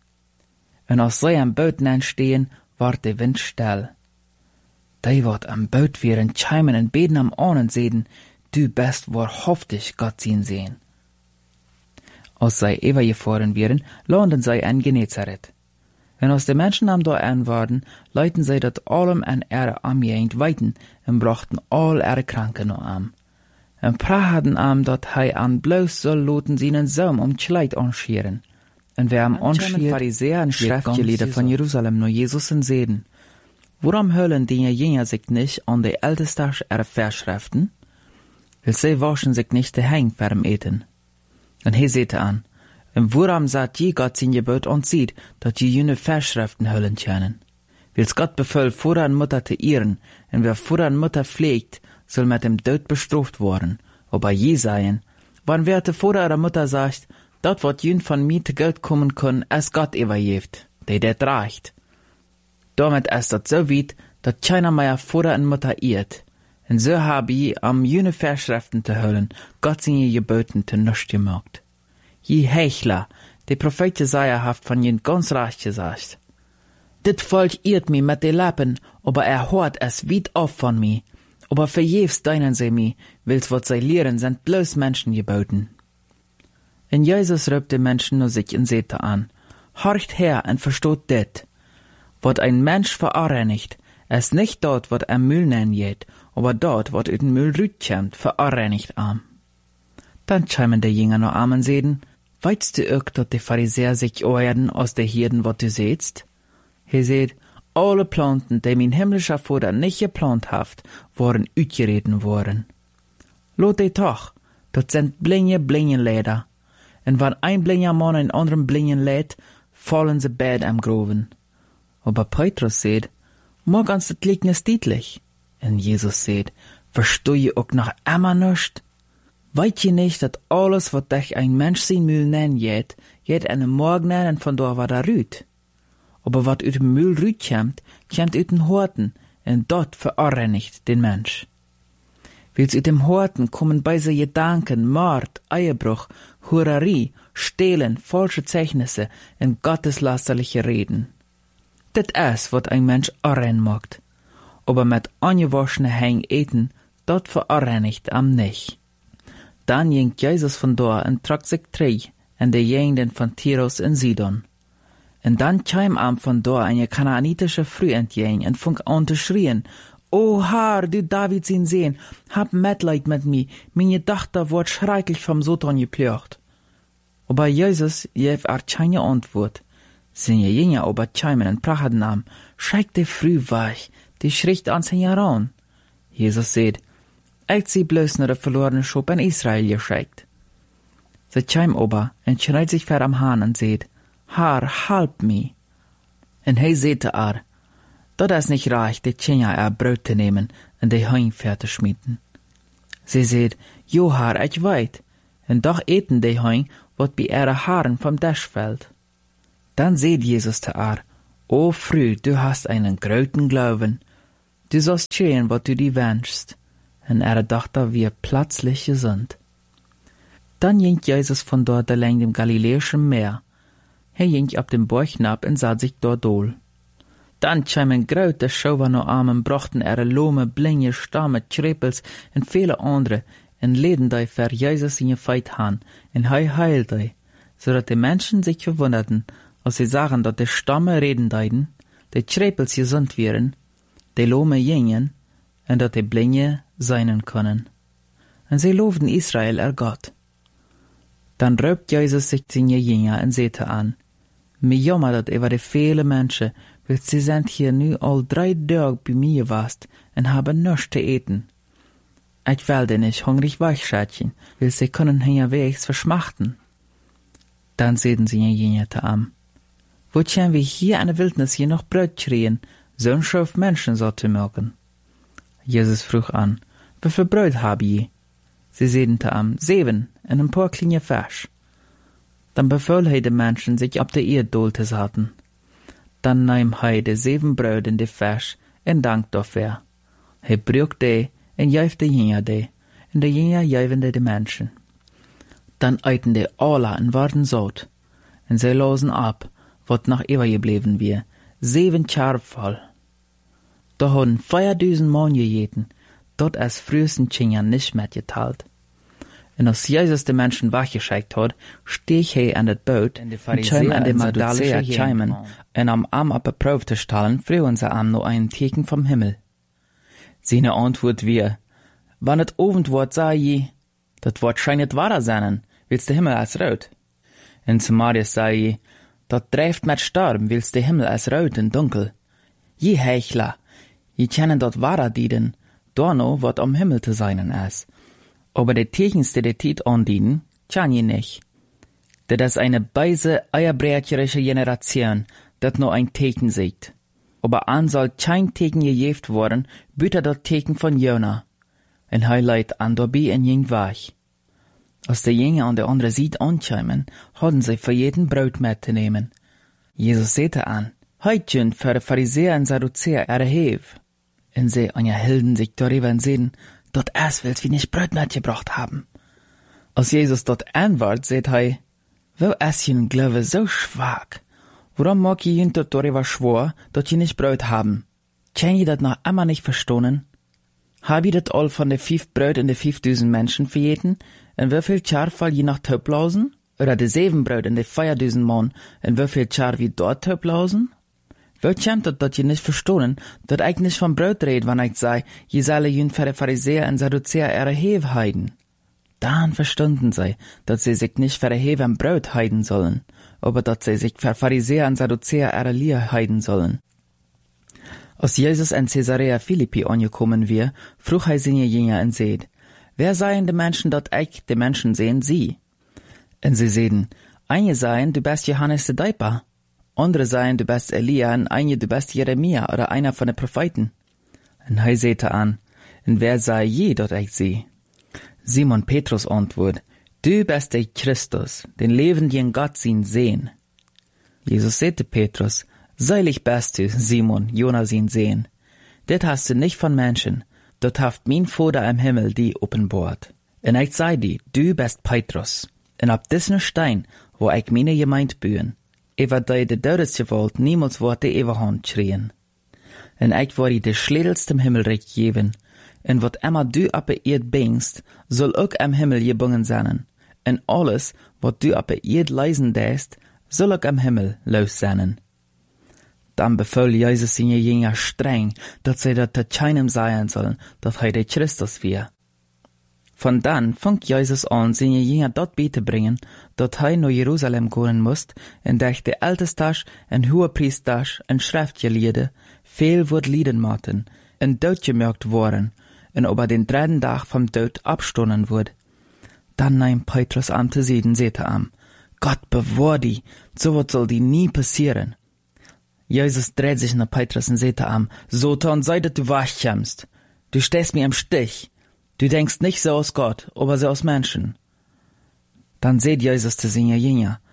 En als zij am Boot nen stehen, ward de Wind still. Die wat am Boot wären chimen en beten am Ahnen sehen, du bist wahrhaftig Gott sehen. Als zij overgefahren wären, landen zij in Genezareth. En als de Menschen am da waren, leiten zij dat allem en ihre Amjegend weiten en brachten all ihre Kranken noch am. En prachten am dat hij an bloos soll loten seinen Saum Kleid anscheren. En wer am anschiert, Pharisäer en Schriftgelehrte von Jerusalem nur Jesus en seden. Worum höllen die Jünger sich nicht an die Ältesten ihre Verschriften? Weil sie waschen sich nicht die Hänge vorm Eten. En hij sehte an, en worum sagt je Gott sein Gebot und sieht, dat je jene Verschriften höllen können? Wils Gott befahl, Vater und Mutter zu ehren, en wer Vater und Mutter pflegt, soll mit dem Tod bestraft worden. Aber je seien, wann wer der Vater oder Mutter sagt, dat wat jün von mir zu Geld kommen kann, es Gott übergeeft, der det reicht. Damit ist dat so weit, dat keiner mehr Vater und Mutter ehrt. En so habe je am jene Verschriften zu höllen, Gott seine Geboten zu nichts gemacht. Je Hechler, der Prophet Jesaja haft von jen ganz recht gesagt. Dit Volk irrt mi mit de Lappen, aber hört es weit auf von mi. Aber verjefs deinen sie mi, wils wat sie lehren, sind bloß Menschen geboten. En Jesus rübt de Menschen nur sich in Sete an. Horcht her und verstoht dit. Wat ein Mensch verarreinigt, es nicht dort, wat Müll nennen jet, aber dort, wat ut den Müll rütkämmt, verarreinigt am. Dann chimen de Jünger noch am und seden, weißt du auch, dat die Pharisäer sich oerden aus der Hirden, wat du sehtst? He seht, alle Planten, die mein himmlischer Vater nicht geplant haft, waren uitgereden worden. Lot die toch, dat sind blinge Leder. En wann ein blinger Mann einen anderen blingen lädt, fallen sie beid am Groven. Aber Petrus seht, mag ans das Liegnis dietlich. En Jesus seht, versteh je auch noch immer nischt? Weit je nicht, dat alles, wat dich ein Mensch sein Mühl nennen jet einen Morgen nennen von da war da rüt. Aber wat ut dem Mühl rüt kämmt ut den Horten, en dort verarreinigt den Mensch. Wils ut dem Horten kommen bei se Gedanken, Mord, Ehebruch, Hurerie, Stehlen, falsche Zeichnisse en gotteslästerliche Reden. Dit is, wat ein Mensch arrein macht. Aber mit angewaschene Häng eten, dort verarreinigt am nicht. Dann ging Jesus von da und trug sich drei in die Gegenden von Tyrus und Sidon. Und dann kam am von da eine kanaanitische Frau entgegen und fing an zu schrien, O Herr, du Davids Sohn, hab Mitleid mit mir, meine Tochter wird schrecklich vom Satan geplagt. Aber Jesus gab keine Antwort. Seine Jünger aber chimen und prachten am, schreck die Frau wach, die schricht an sich heran. Jesus sagt, ich sie bloß nur der verlorene Schub in Israel geschickt. Sie chim aber und schreit sich ver am Hahn und sagt, Herr, halb mi. Und he sagte dat is nicht reich, die Tjener Brot zu nehmen und die Heim fertig schmieden. Sie sagt, jo Herr, ich weit, und doch eten die Heim, wat bei ihre Haaren vom Tisch fällt. Dann seht Jesus te ar, o Frü, du hast einen großen Glauben. Du sollst geschehen, was du dir wünschst. Und dachte, wir plötzlich gesund. Dann ging Jesus von dort allein dem Galiläischen Meer. Ging ab dem Berg ab und sah sich dort dohl. Dann kamen große Schauer noch Armen, brachten Lome, Blinge, Stamme, Trepels und viele andere, und leden die für Jesus in ihr Feit han, und heilte, so dass die Menschen sich verwunderten, als sie sahen, dass die Stamme reden deiden, die Trepels gesund wären, die Lome gingen, und dass die Blinge seinen können. Und sie lobten Israel, Gott. Dann röpt Jesus sich zu ihr Jünger und sagte an, mir jammer dat über die viele Menschen, weil sie sind hier nu all 3 Tage bei mir gewast und haben nichts zu eten. Ich will dir nicht hungrig weichschätchen, weil sie können hier wegs verschmachten. Dann sehen sie ihr Jünger zu an. Wo können wir hier in der Wildnis hier noch Brot kriegen, so ein Schaf Menschen so zu mögen? Jesus frug an, wie viel Brot hab je? Sie sehen zu an, 7 und ein paar kleine Fisch. Dann befahl den Menschen, sich auf der Erde zu setzen. Dann nahm die 7 Brot und die Fisch und dank dafür. Brüch die und gab die Jünger die, und die Jünger gaben die Menschen. Dann eiten die alle und waren satt, und sie losen ab, was noch übergeblieben war, 7 Schafe voll. Da haben 4000 Mann gegessen, dort als frühesten Kinder nicht mehr geteilt. Und als Jesus die Menschen wachgeschickt hat, stieg er an das Boot und kam an die Magdalische Chaimen, und am Arm auf die Probe zu stellen, frühen sie am noch ein Teken vom Himmel. Seine Antwort war, wann es Abend wird, sei je, das Wort scheint nicht wahr sein, willst der Himmel als rot? Und zu Marius sei je, das dreift mit Sturm, willst der Himmel als rot und dunkel. Je Heuchler, je kennen dort wahrer dienen, da noch wat am Himmel zu sein ist. Aber die Tekens, die Tiet andienen, kann je nicht. Das ist eine beise, eierbrecherische Generation, dat nur ein Teken sieht. Aber an soll kein Teken gejeft worden, büter das Teken von Jona. Und leit an dabei en jing wach. Als die Jünger an der andere Seite ankämen, hatten sie für jeden Brot mitzunehmen. Jesus sagte an, heutchen für die Pharisäer und Sadduzäer erheb. Und sie unterhielten sich darüber und sehen, dort erst willst wie nicht Brot mitgebracht haben. Als Jesus dort antwortet, sagt er, wo ist ihr Glaube so schwach? Warum mag ihr dort darüber schwor, dass ihr nicht Brot haben? Kann ihr das noch immer nicht verstehen? Hab ihr das all von den 5 Brot und den 5000 Menschen verjeten? Und wie viel Schar fall je nach Töpplausen? Oder die 7 Brot und die 4000 Mann, und wie viel Schar wie dort Töpplausen? Wo kommt das, dass ihr nicht verstehen, dass ich nicht vom Brot red, wenn ich sei, je solle jün für die Pharisäer und Sadduzäer erheben heiden? Dann verstanden sie, dass sie sich nicht für erheben Brot heiden sollen, aber dass sie sich für Pharisäer und Sadduzäer erliehen heiden sollen. Als Jesus in Caesarea Philippi angekommen war, frug er seine Jünger und sagt, wer seien die Menschen, dass ich die Menschen sehen, sie? Und sie sagten, einige seien, du bist Johannes der Täufer. Andere seien, du bist Elia, und einige, du bist Jeremia oder einer von den Propheten. Und er sagte an, und wer sei je, dort ich sie? Simon Petrus antwortet, du bist der Christus, den lebenden Gott sehen. Jesus sagte Petrus, seilig bist du, Simon, Jonas sehen. Das hast du nicht von Menschen, dort haft mein Vater im Himmel die offenbart. Und ich sei dir, du bist Petrus, und ab diesen Stein, wo ich meine Gemeinde bühen, über die Todesgewalt niemals wird die Eberhand schrien. Und ich werde dir Schlädelst im Himmelreich geben, und wat immer du ab der Erd bringst, soll auch am Himmel gebungen sein. Und alles, wat du ab der Erd leisen däst, soll auch am Himmel los sein. Dann befahl Jesus seine Jünger streng, dass sie das keinem sagen sollen, dass er der Christus war. Von dann fängt Jesus an, seine Jünger dort beizubringen, dass er nach Jerusalem gehen muss, und durch die Ältestasch und Hohepriestasch und Schriftgelehrte viel wird Lieden machten, und dort gemerkt worden, und über den 3. Tag vom Tod abstonnen wird. Dann nahm Petrus an zu sehen, sagte am, Gott bewahr die, so was soll die nie passieren. Jesus dreht sich nach Petrus und sagte am, Satan, sei dass du wachkommst. Du stehst mir im Stich. Du denkst nicht so aus Gott, aber so aus Menschen. Dann seht Jesus zu seinen Jünger,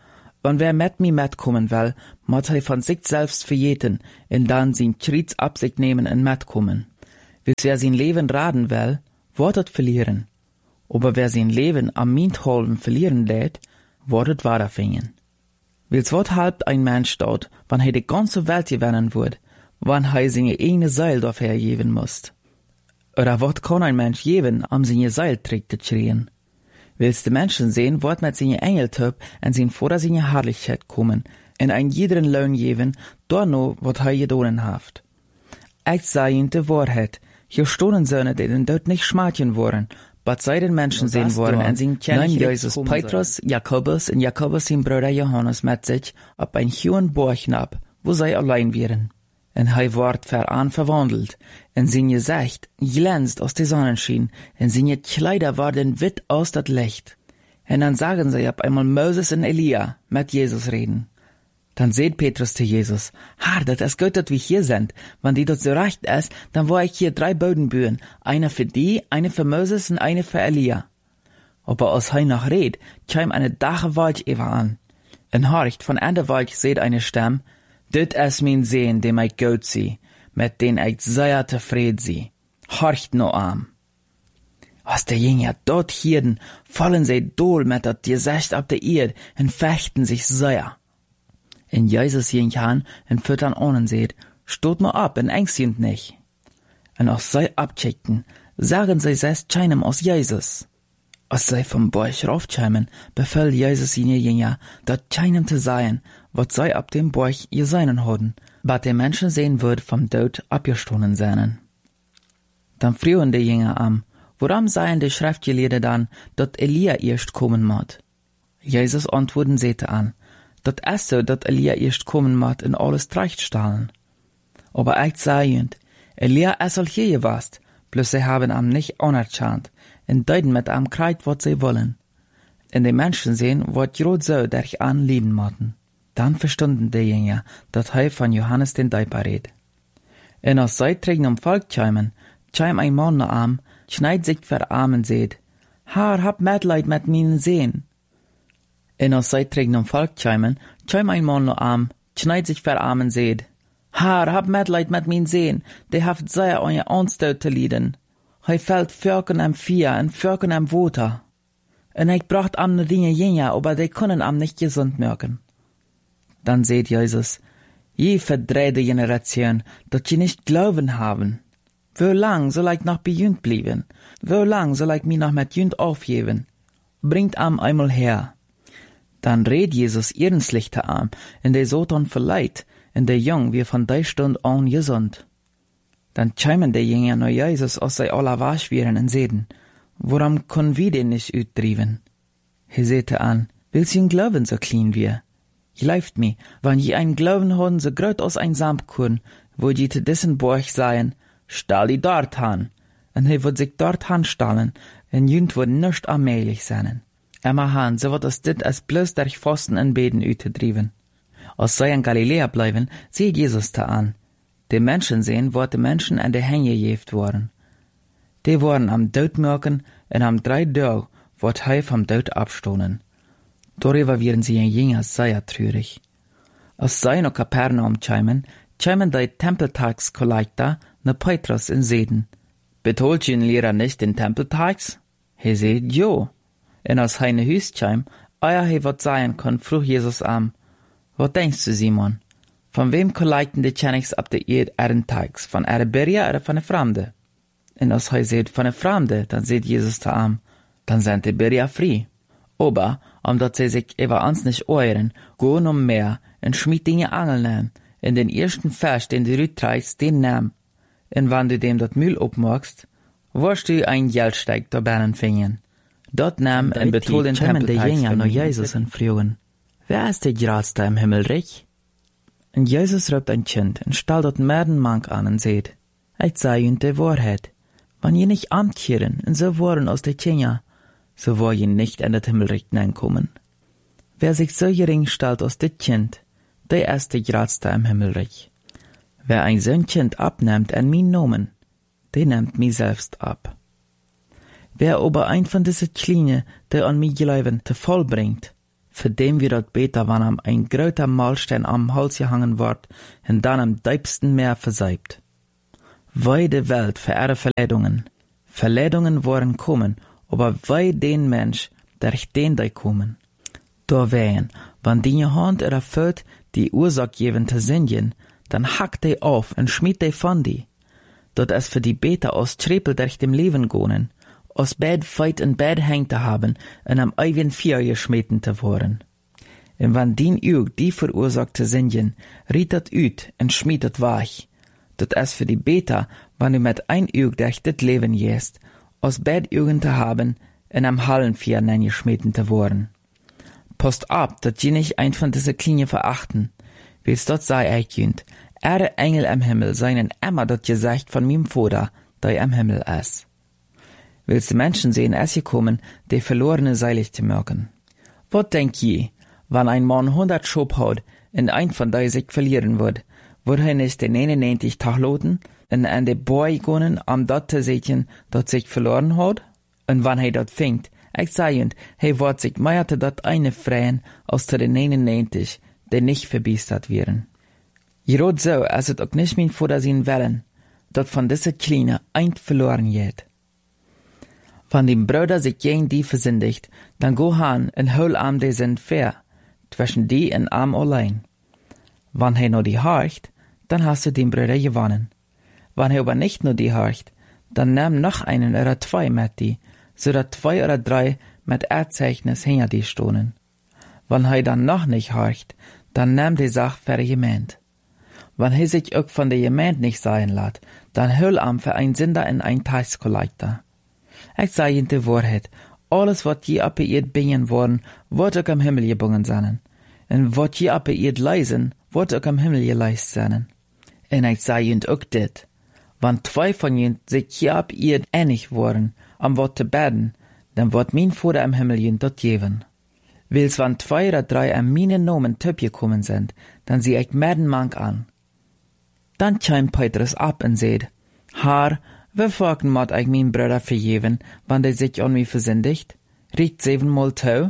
Wann wer mit mir mitkommen will, muss er von sich selbst verjeten, und dann sein Kreuz ab sich nehmen und mitkommen. Wer sein Leben raden will, wird es verlieren. Aber wer sein Leben am Mintholven verlieren lädt, wird es weiterfinden. Wils wat halbt ein Mensch dort, wann er die ganze Welt gewinnen wird, wann er seine eigene Seil dafür geben muss? Oder wat kann ein Mensch geben, seine Seil trägt zu schreien? Willst die Menschen sehen, wird mit seine Engeltyp und sein vor seine Herrlichkeit kommen, und ein jeden Lohn geben, dorno, wat er gedonen haft. Ich sage ihnen die Wahrheit, hier stonen Söhne, die den Tod nicht schmatchen wollen, but sei den Menschen sehen wollen, und sie kennen Jesus, Petrus, Jakobus und Jakobus sein Bruder Johannes mit sich, ab ein hohen Burg ab, wo sie allein wären. Und er ward veran verwandelt, und sein Gesicht glänzt aus der Sonnenschein, und seine Kleider waren witt aus das Licht. Und dann sagen sie ab einmal Moses und Elia mit Jesus reden. Dann seht Petrus zu Jesus, Herr, das ist gut, dass wir hier sind. Wenn die dort so recht ist, dann war ich hier 3 Bodenbühen, eine für die, eine für Moses und eine für Elia. Aber als er noch red, kam eine dache Wolke über an. Und horcht, von an der Wolke seht eine Stimme, dit ist mein Sehn, dem ich gut sie, mit den ich sehr zufrieden sie. Horcht no an. Als der Jünger dort hierden, fallen sie dohl mit dat Gesicht ab der Erde und fechten sich sehr. In Jesus ging an und füttern ohnen seht, stot mir ab und ängstend nicht. Und als sie abcheckten, sagen sie selbst keinem aus Jesus. Als sie vom Borch raufkämen, befahl Jesus ihnen Jünger, dort keinem zu sein, was sie ab dem Borch ihr seinen hatten, was der Menschen sehen wird vom Tod abgestohlen seien. Dann frühen die Jünger an, woran seien die Schriftgelehrten dann, dort Elia erst kommen mod? Jesus antworten sehte an, dat ist so, dat Elia erst kommen mag in alles Trachtstahlen. Aber ich sage ihnen, Elia ist al hier gewast, bloß sie haben am nicht anerkannt, und deuten mit am Kreid, wat sie wollen. Und die Menschen sehen, wat grad so, der ich an lieden mochten. Dann verstunden die Jünger, dat er von Johannes den Däuper red. Und als sie trägen Volk kämen, käm ein Mann nach am, schneid sich vor Armen seht, Herr, hab Mitleid mit meinen Sehen. Und als sie trägen Volk kämen, käm ein Mann noch am, schneid sich vor Armen seht, Herr, hab Mitleid mit meinen Sehen, die haft sehr euer Anstau zu lieden. Hei fällt Völkern am Vier und Völkern am Water. Und ich bracht am ne Dinge jünger, aber die können am nicht gesund merken. Dann seht Jesus, je verdrehte Generation, dat je nicht glauben haben. Wo lang soll ich noch bei jünd blieben? Wo lang soll ich mich noch mit jünd aufgeben? Bringt am einmal her. Dann red Jesus ernstlich an, und der Sotan verleiht, und der Jung wie von der Stund an gesund. Dann kämen der Jünger nach Jesus, als sie alle wasch wären und sehen, warum können wir den nicht utdriven? Er sehte an, willst ihn glauben, so klein wir? Glaubt mir, wenn je einen Glauben haben, so grot aus ein Samtkorn, wo je zu dessen Borch seien, stall die dort han, und er wird sich dort hanstallen, und jünd wird nicht allmählich sein. Emma han, so wird es dit als bloß durch Fasten und Beten utdriven. Als sie in Galiläa bleiben, sieht Jesus da an. Die Menschen sehen, wo die Menschen an der Hänge gejeft worden. Die waren am Tod merken, und am 3 Tage wird er vom Tod abstohlen. Darüber werden sie in Jünger sehr traurig. Als sie nach Kapernaum kämen die Tempeltagskollektor nach Petrus in Seden. Betolt ihr Lehrer nicht den Tempeltags? Er sagt, jo. Und als er in Hüs käm, er wat sein kann, frug Jesus an, was denkst du, Simon? Von wem kollekten die Königs ab der Erde Tags? Von einer Beria oder von einer Fremde? Und als er sagt, von einer Fremde, dann sagt Jesus da an, dann sind die Beria frei. Aber, omdat sie sich über uns nicht euren, gehen Meer und schmied Dinge Angeln an, in den ersten Fisch, den du rüttreibst, den nimm. Und wenn du dem dat Mühl opmachst, wirst du ein Geldsteig da binnen finden. Dort nimm und betol den Tempeltags von Jesus und fragen, wer ist der Größte im Himmelreich? Und Jesus raubt ein Kind und stellt dort mehreren Mank an und sagt, ich sage ihnen die Wahrheit, wenn ihr nicht amtkehren und so waren aus der Kinder, so war ihr nicht in das Himmelreich hineinkommen. Wer sich so gering stellt aus das Kind, der ist der Größte im Himmelreich. Wer ein so ein Kind abnimmt an mein Namen, der nimmt mich selbst ab. Wer aber ein von diesen Kleinen, der an mich glauben, zu voll bringt, für dem wir dort beter, wann am ein gröter Mahlstein am Hals gehangen ward, und dann am deibsten Meer verseibt. Wei de Welt für ihre Verleidungen. Verleidungen worden kommen, aber wei den Mensch, der ich den da kommen. Da wehen, wann die Hand erfüllt, die Ursache geben zu singen, dann hackt die auf und schmied die von die. Dort es für die Beter aus Trepel durch dem Leben gonen, aus Bett feit und Bett hängt zu haben und am eigen Vier geschmeten zu worden. Und wann die Üg die verursacht zu singen, riet dat üt und schmiedet weich. Dort es für die Beter, wann du mit ein Üg durch dit Leben jäst, aus Bett Ügen zu haben und am Hallenvier geschmeten zu worden. Post ab, dat je nicht ein von diese Klinge verachten, wils dort sei eichjünd, Engel am Himmel seinen immer dort gesagt von mim Vater, der am Himmel ist. Willst die Menschen sehen es gekommen, die verlorene seilig zu merken. Wat denk je, wann ein Mann 100 Schop hat, und ein von die sich verlieren wird er nicht den 99 Tag loten, und an de Boy gonen, am dort zu sehen, dort sich verloren hat? Und wann dort fängt, ich seiend, wird sich meierte dort eine freien, aus den 99, die nicht verbiestert wären. Jerot so, als es auch nicht mein Vater sein wollen, dort von dieser Kleine ein verloren geht. Wenn die Brüder sich gegen die versündigt, dann go han und hol am die sind fair, zwischen die und am allein. Wenn nur die horcht, dann hast du den Brüder gewonnen. Wenn aber nicht nur die horcht, dann nimm noch einen oder zwei mit die, so dass 2 oder 3 mit Erzeichnis hinter die stohnen. Wenn dann noch nicht horcht, dann nimm die Sache für die Gemeinde. Wenn sich auch von der Gemeinde nicht sein lässt, dann hol am für ein Sünder in ein Taxkollektor. Ich sage in die Wahrheit, alles, was je abbeirrt bingen worden, wird auch am Himmel gebungen sein. Und was je abbeirrt leisen, wird auch am Himmel geleist sein. Und ich sage ihnen auch dit, wenn 2 von ihnen sich je abbeirrt einig worden, am Wort zu beten, dann wird mein Vater am Himmel ihnen dort geben. Wils wann 2 oder 3 an meinen Namen töp gekommen sind, dann sieh ich merden Mank an. Dann chimt Petrus ab und seht, Herr, wieviel mod ich mein Bruder vergeben, wann der sich an mich versündigt? Riecht 7-mal tau?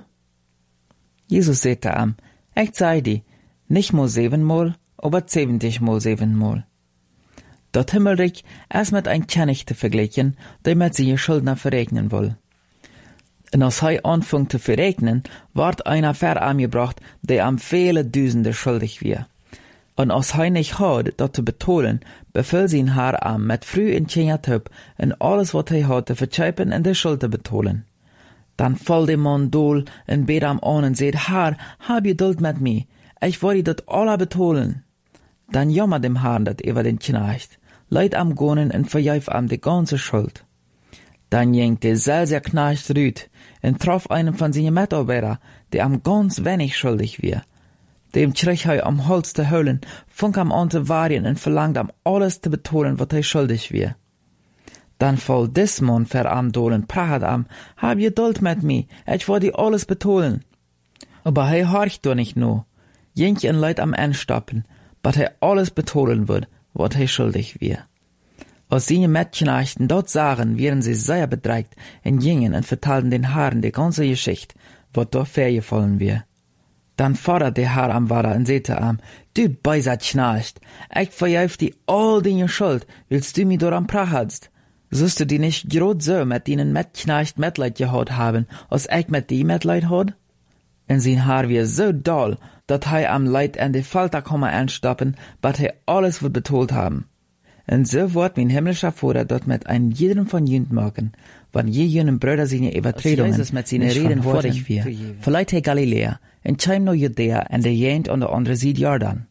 Jesus sagte ihm, ich sei dir, nicht mal 7-mal, aber 70-mal 7-mal. Dort Himmelreich erst mit ein Knechte verglichen, der mit seine Schuldner verregnen will. Und als er anfing zu verregnen, ward einer verangebracht, der am viele Düsende schuldig war. Und als er nicht hat, dat zu betonen, befiel sein Haar am mit früh in Tjenjatüb und alles, was er hat, zu verzeihpen und die Schuld zu betonen. Dann fall der Mann dohl und bet am an und sagt, Herr, hab Geduld mit mir, ich wollte dat alle betonen. Dann jammer dem Herrn dat über den Knecht, leid am Gonen und verjeif am die ganze Schuld. Dann ging der selber Knecht rüt und traf einen von seinen Mitarbeitern, der am ganz wenig schuldig war. Dem trich er am Hals zu holen, funk am an zu warien und verlangt am alles zu betonen, was er schuldig war. Dann fall des Mann ver am dolen, pracht am, hab Geduld mit mir, ich will dir alles betonen. Aber er horcht doch nicht nur, jink en Leid am Endstoppen, bat er alles betonen wird, was er schuldig war. Als seine Mitknechten dort sahen, wären sie sehr bedreigt und gingen und vertalten den Haaren die ganze Geschichte, was dort vorgefallen war. Dann fordert der Herr am Vater und sagte am, du beiser Knecht, ich verjeif dir all deine Schuld, willst du mich dort am prachelst? Sollst du die nicht grad so mit denen Mitknecht Mitleid gehabt haben, als ich mit die Mitleid hat? Und sein Haar war so doll, dat er am Leid an die Falter komme anstoppen, bat er alles wird betont haben. Und so wird mein himmlischer Vater dort mit einem jeden von jünd merken, wann je jenen Brüder seine Übertretungen mit seinen Reden vor dich wir. Vielleicht he Galiläa, und chim no Judäa, und der jent an der andere Seite Jordan.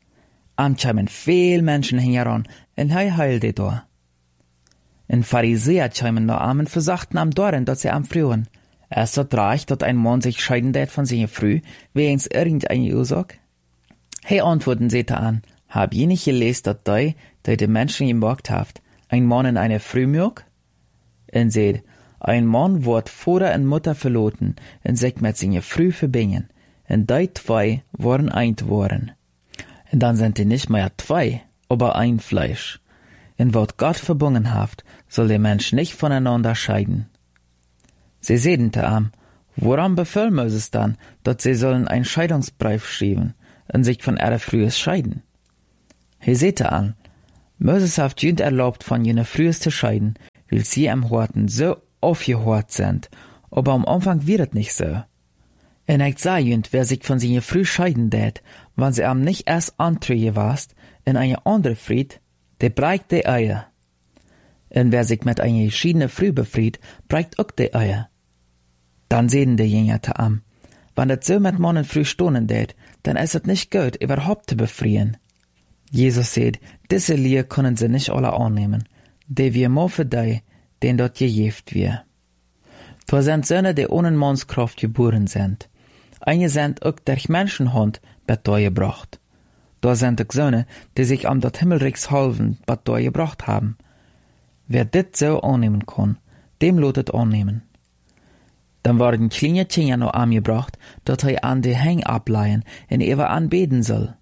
Am chimen viel Menschen hingeran, und he heilte da. Und Pharisäer chimen no am und versachten am Doren, dass sie am frühen. Erst dort reicht, dass ein Mann sich scheiden det von seiner Früh, wegens irgendeine Ursache? He antworten sehte an, hab je nicht gelesen, dass die Menschen gemerkt haft, ein Mann in eine Früh mög? Und seht, ein Mann wird Vater und Mutter verloten, und sich mit seiner Früh verbingen, und die 2 waren eint worden. Und dann sind die nicht mehr 2, aber ein Fleisch. Und was Gott verbunden haft, soll der Mensch nicht voneinander scheiden. Sie sedente am, Woran befiel Moses dann, dass sie sollen einen Scheidungsbrief schreiben und sich von ihrer Frühes scheiden? He sehte an, Moses hat jünd erlaubt, von jener Frühes zu scheiden, weil sie am Horten so aufgehört sind, aber am Anfang wird es nicht so. Und ich sah jünd, wer sich von seiner Früh scheiden tät, wenn sie am nicht erst antrüge warst, in eine andere Fried, der breicht die Eier. Und wer sich mit einer geschiedene Früh befried, breicht auch die Eier. Dann sehen die Jünger te am, wenn das so mit Mannen früh stonen tät, dann ist es nicht gut, überhaupt zu befrieren. Jesus sagt, diese Lier können sie nicht alle annehmen, die wir mo für die, den dort gejeft wir. Da sind Söhne, die ohne Mannskraft geboren sind. Einige sind auch durch Menschenhand gebracht. Da sind auch Söhne, die sich am dort Himmelreichs halven gebracht haben. Wer dit so annehmen kann, dem lotet annehmen. Dann waren kleine Kinder noch angebracht, dat an die Häng ableihen und ewer anbeten soll.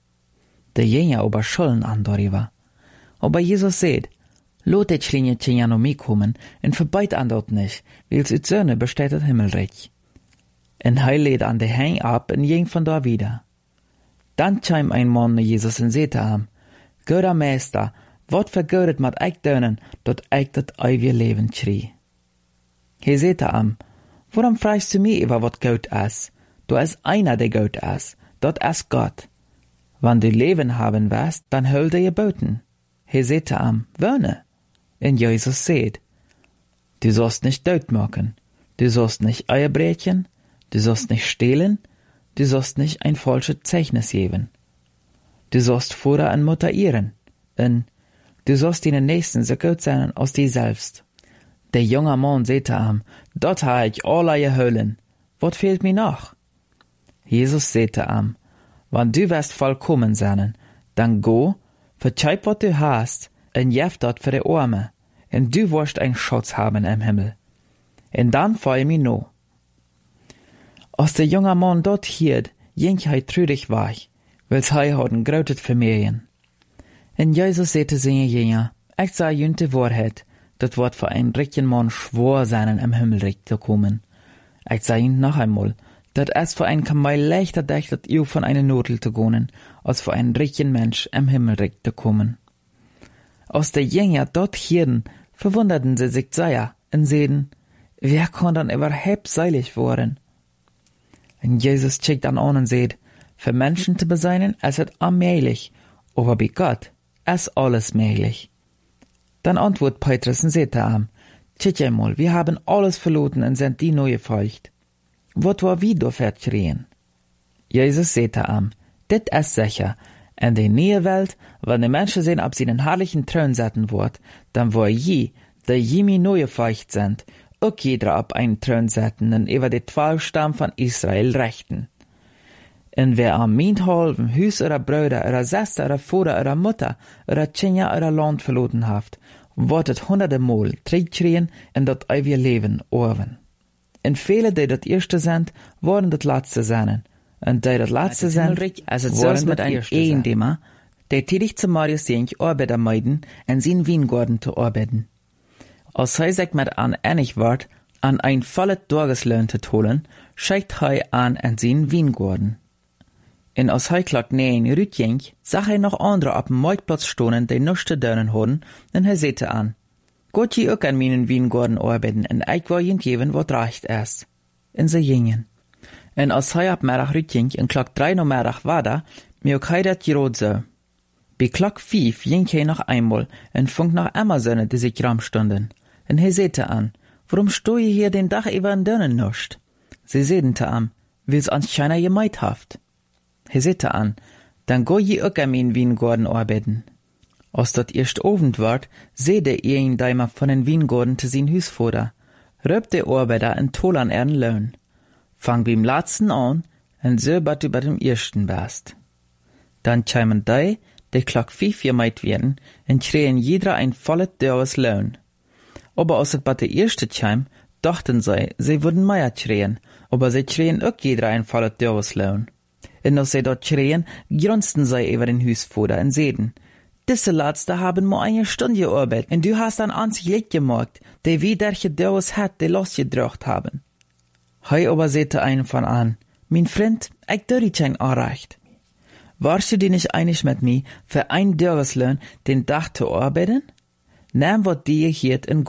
Der Jünger aber schollen an darüber. Aber Jesus sagt, lot die kleine Kinder noch mitkommen und verbeit an dort nicht, weil's ut Söhne besteht das Himmelreich. Und er lädt an die Häng ab und ging von da wieder. Dann kam ein Mann nach Jesus und sagte ihm, Guter Meister, wat vergeudet mat eik dönen, dat eik dat ewige Leben schrie. He sagte ihm, warum fragst du mich über wat gut ist? Du ist einer, der gut ist, dat ist Gott. Wenn du Leben haben wirst, dann hol dir Geboten. He sagte ihm, wöhne. Und Jesus sagt, du sollst nicht Tod machen, du sollst nicht Eier brechen, du sollst nicht stehlen, du sollst nicht ein falsches Zeichnis geben. Du sollst Vater und Mutter ehren, und du sollst deinen Nächsten so gut sein als dir selbst. Der junge Mann sagte ihm, dort habe ich alle geholen. Was fehlt mir noch? Jesus sagte ihm, wenn du wirst vollkommen sein, dann go, verzeih, was du hast, und jef dort für die Arme, und du wirst einen Schatz haben im Himmel. Und dann folge mir noch. Als der junge Mann dort hielt, ging er trürig weg, weil er hat großes Vermehren. Und Jesus sagte seine Jünger, ich sage jünt die Wahrheit, das wird für einen richtigen Mann schwer sein, im Himmelreich zu kommen. Ich sage jünt noch einmal, das ist für einen Kamel leichter dächtet, von einer Nudel zu gehen, als für einen richtigen Mensch im Himmelreich zu kommen. Als die Jünger dort hielten, verwunderten sie sich sehr und sagten, wer kann dann überhaupt seilig werden? Und Jesus schickt dann an und sagt, für Menschen zu beseinen, ist es unmöglich, aber bei Gott ist alles möglich. Dann antwortet Petrus und sagt ihm, tschüss einmal, wir haben alles verloren und sind die neue feucht. Was war wie dafür schreien? Jesus sagt ihm, dit ist sicher, in der neue Welt, wenn die Menschen sehen, ob sie den herrlichen Thron sitzen wird, dann war die jemi neue feucht sind, auch jeder ab einen Thron setzen und über die 12 Stamm von Israel rechten. Und wer am meint halben Hüs oder Brüder oder Schwester oder Vater oder Mutter oder Kinder oder Land verloren haft, wird es 100 Mal schreien und das ewige Leben erben. Und viele, die das Erste sind, werden das Letzte sein. Und die das Letzte sind, werden mit einem Ehendämmer, der tätig zu Marius ging, Arbeiter meiden, in seinen Weingarten zu arbeiten. Als er sich mit an einig wird, an ein volles Tageslöhn zu holen, schickt er an in seinen Weingarten. Und als er klagt nähen rütging, sah er noch andere auf dem Marktplatz stehen, die nichts zu tun hatten, und er sagte an, Gott je auch an meinen Weingarten arbeiten, und ich will ihnen geben, was recht ist. Und sie gingen. Und als er ab Mittag rütging, und klagt 3 Uhr Mittag weiter, mir auch das gerot so. Bei Klock 5 ging er noch einmal, und fand noch immer Söhne, die sich rumstunden. Und er sagte an, warum steh ihr hier den Dach über den Dönnen nicht? Sie sagten zu ihm, weil's ans keiner gemeint haft. Er sagte an, dann go je auch an meinen Weingarten arbeiten. Als dat erst Abend ward, sehte ihr ihn daimer von den Weingarten zu sein Hüsvater, röbt der Arbeiter in Toll an ihren Lohn. Fang beim Letzten an, und so bat du bei dem Ersten bist. Dann kämen die Klock 5 gemeint werden, und schreien jeder ein volles Dörres Lohn. Aber als es bei der Erste kam, dachten sie würden mehr schreien, aber sie schreien auch jeder ein volles Dörres Lohn. Und als sie dort schreien, grunzten sie über den Hüsvater und sagten, diese Letzte haben nur eine Stunde gearbeitet, und du hast an ans Licht gemacht, die wie derche Dörres hat, die losgedrückt haben. Hei aber sehte einen von an, mein Freund, ich dör dich ein Anrecht. Warst du dir nicht einig mit mir, für ein Dörreslön den Dach zu arbeiten? Nimm wat dir hier in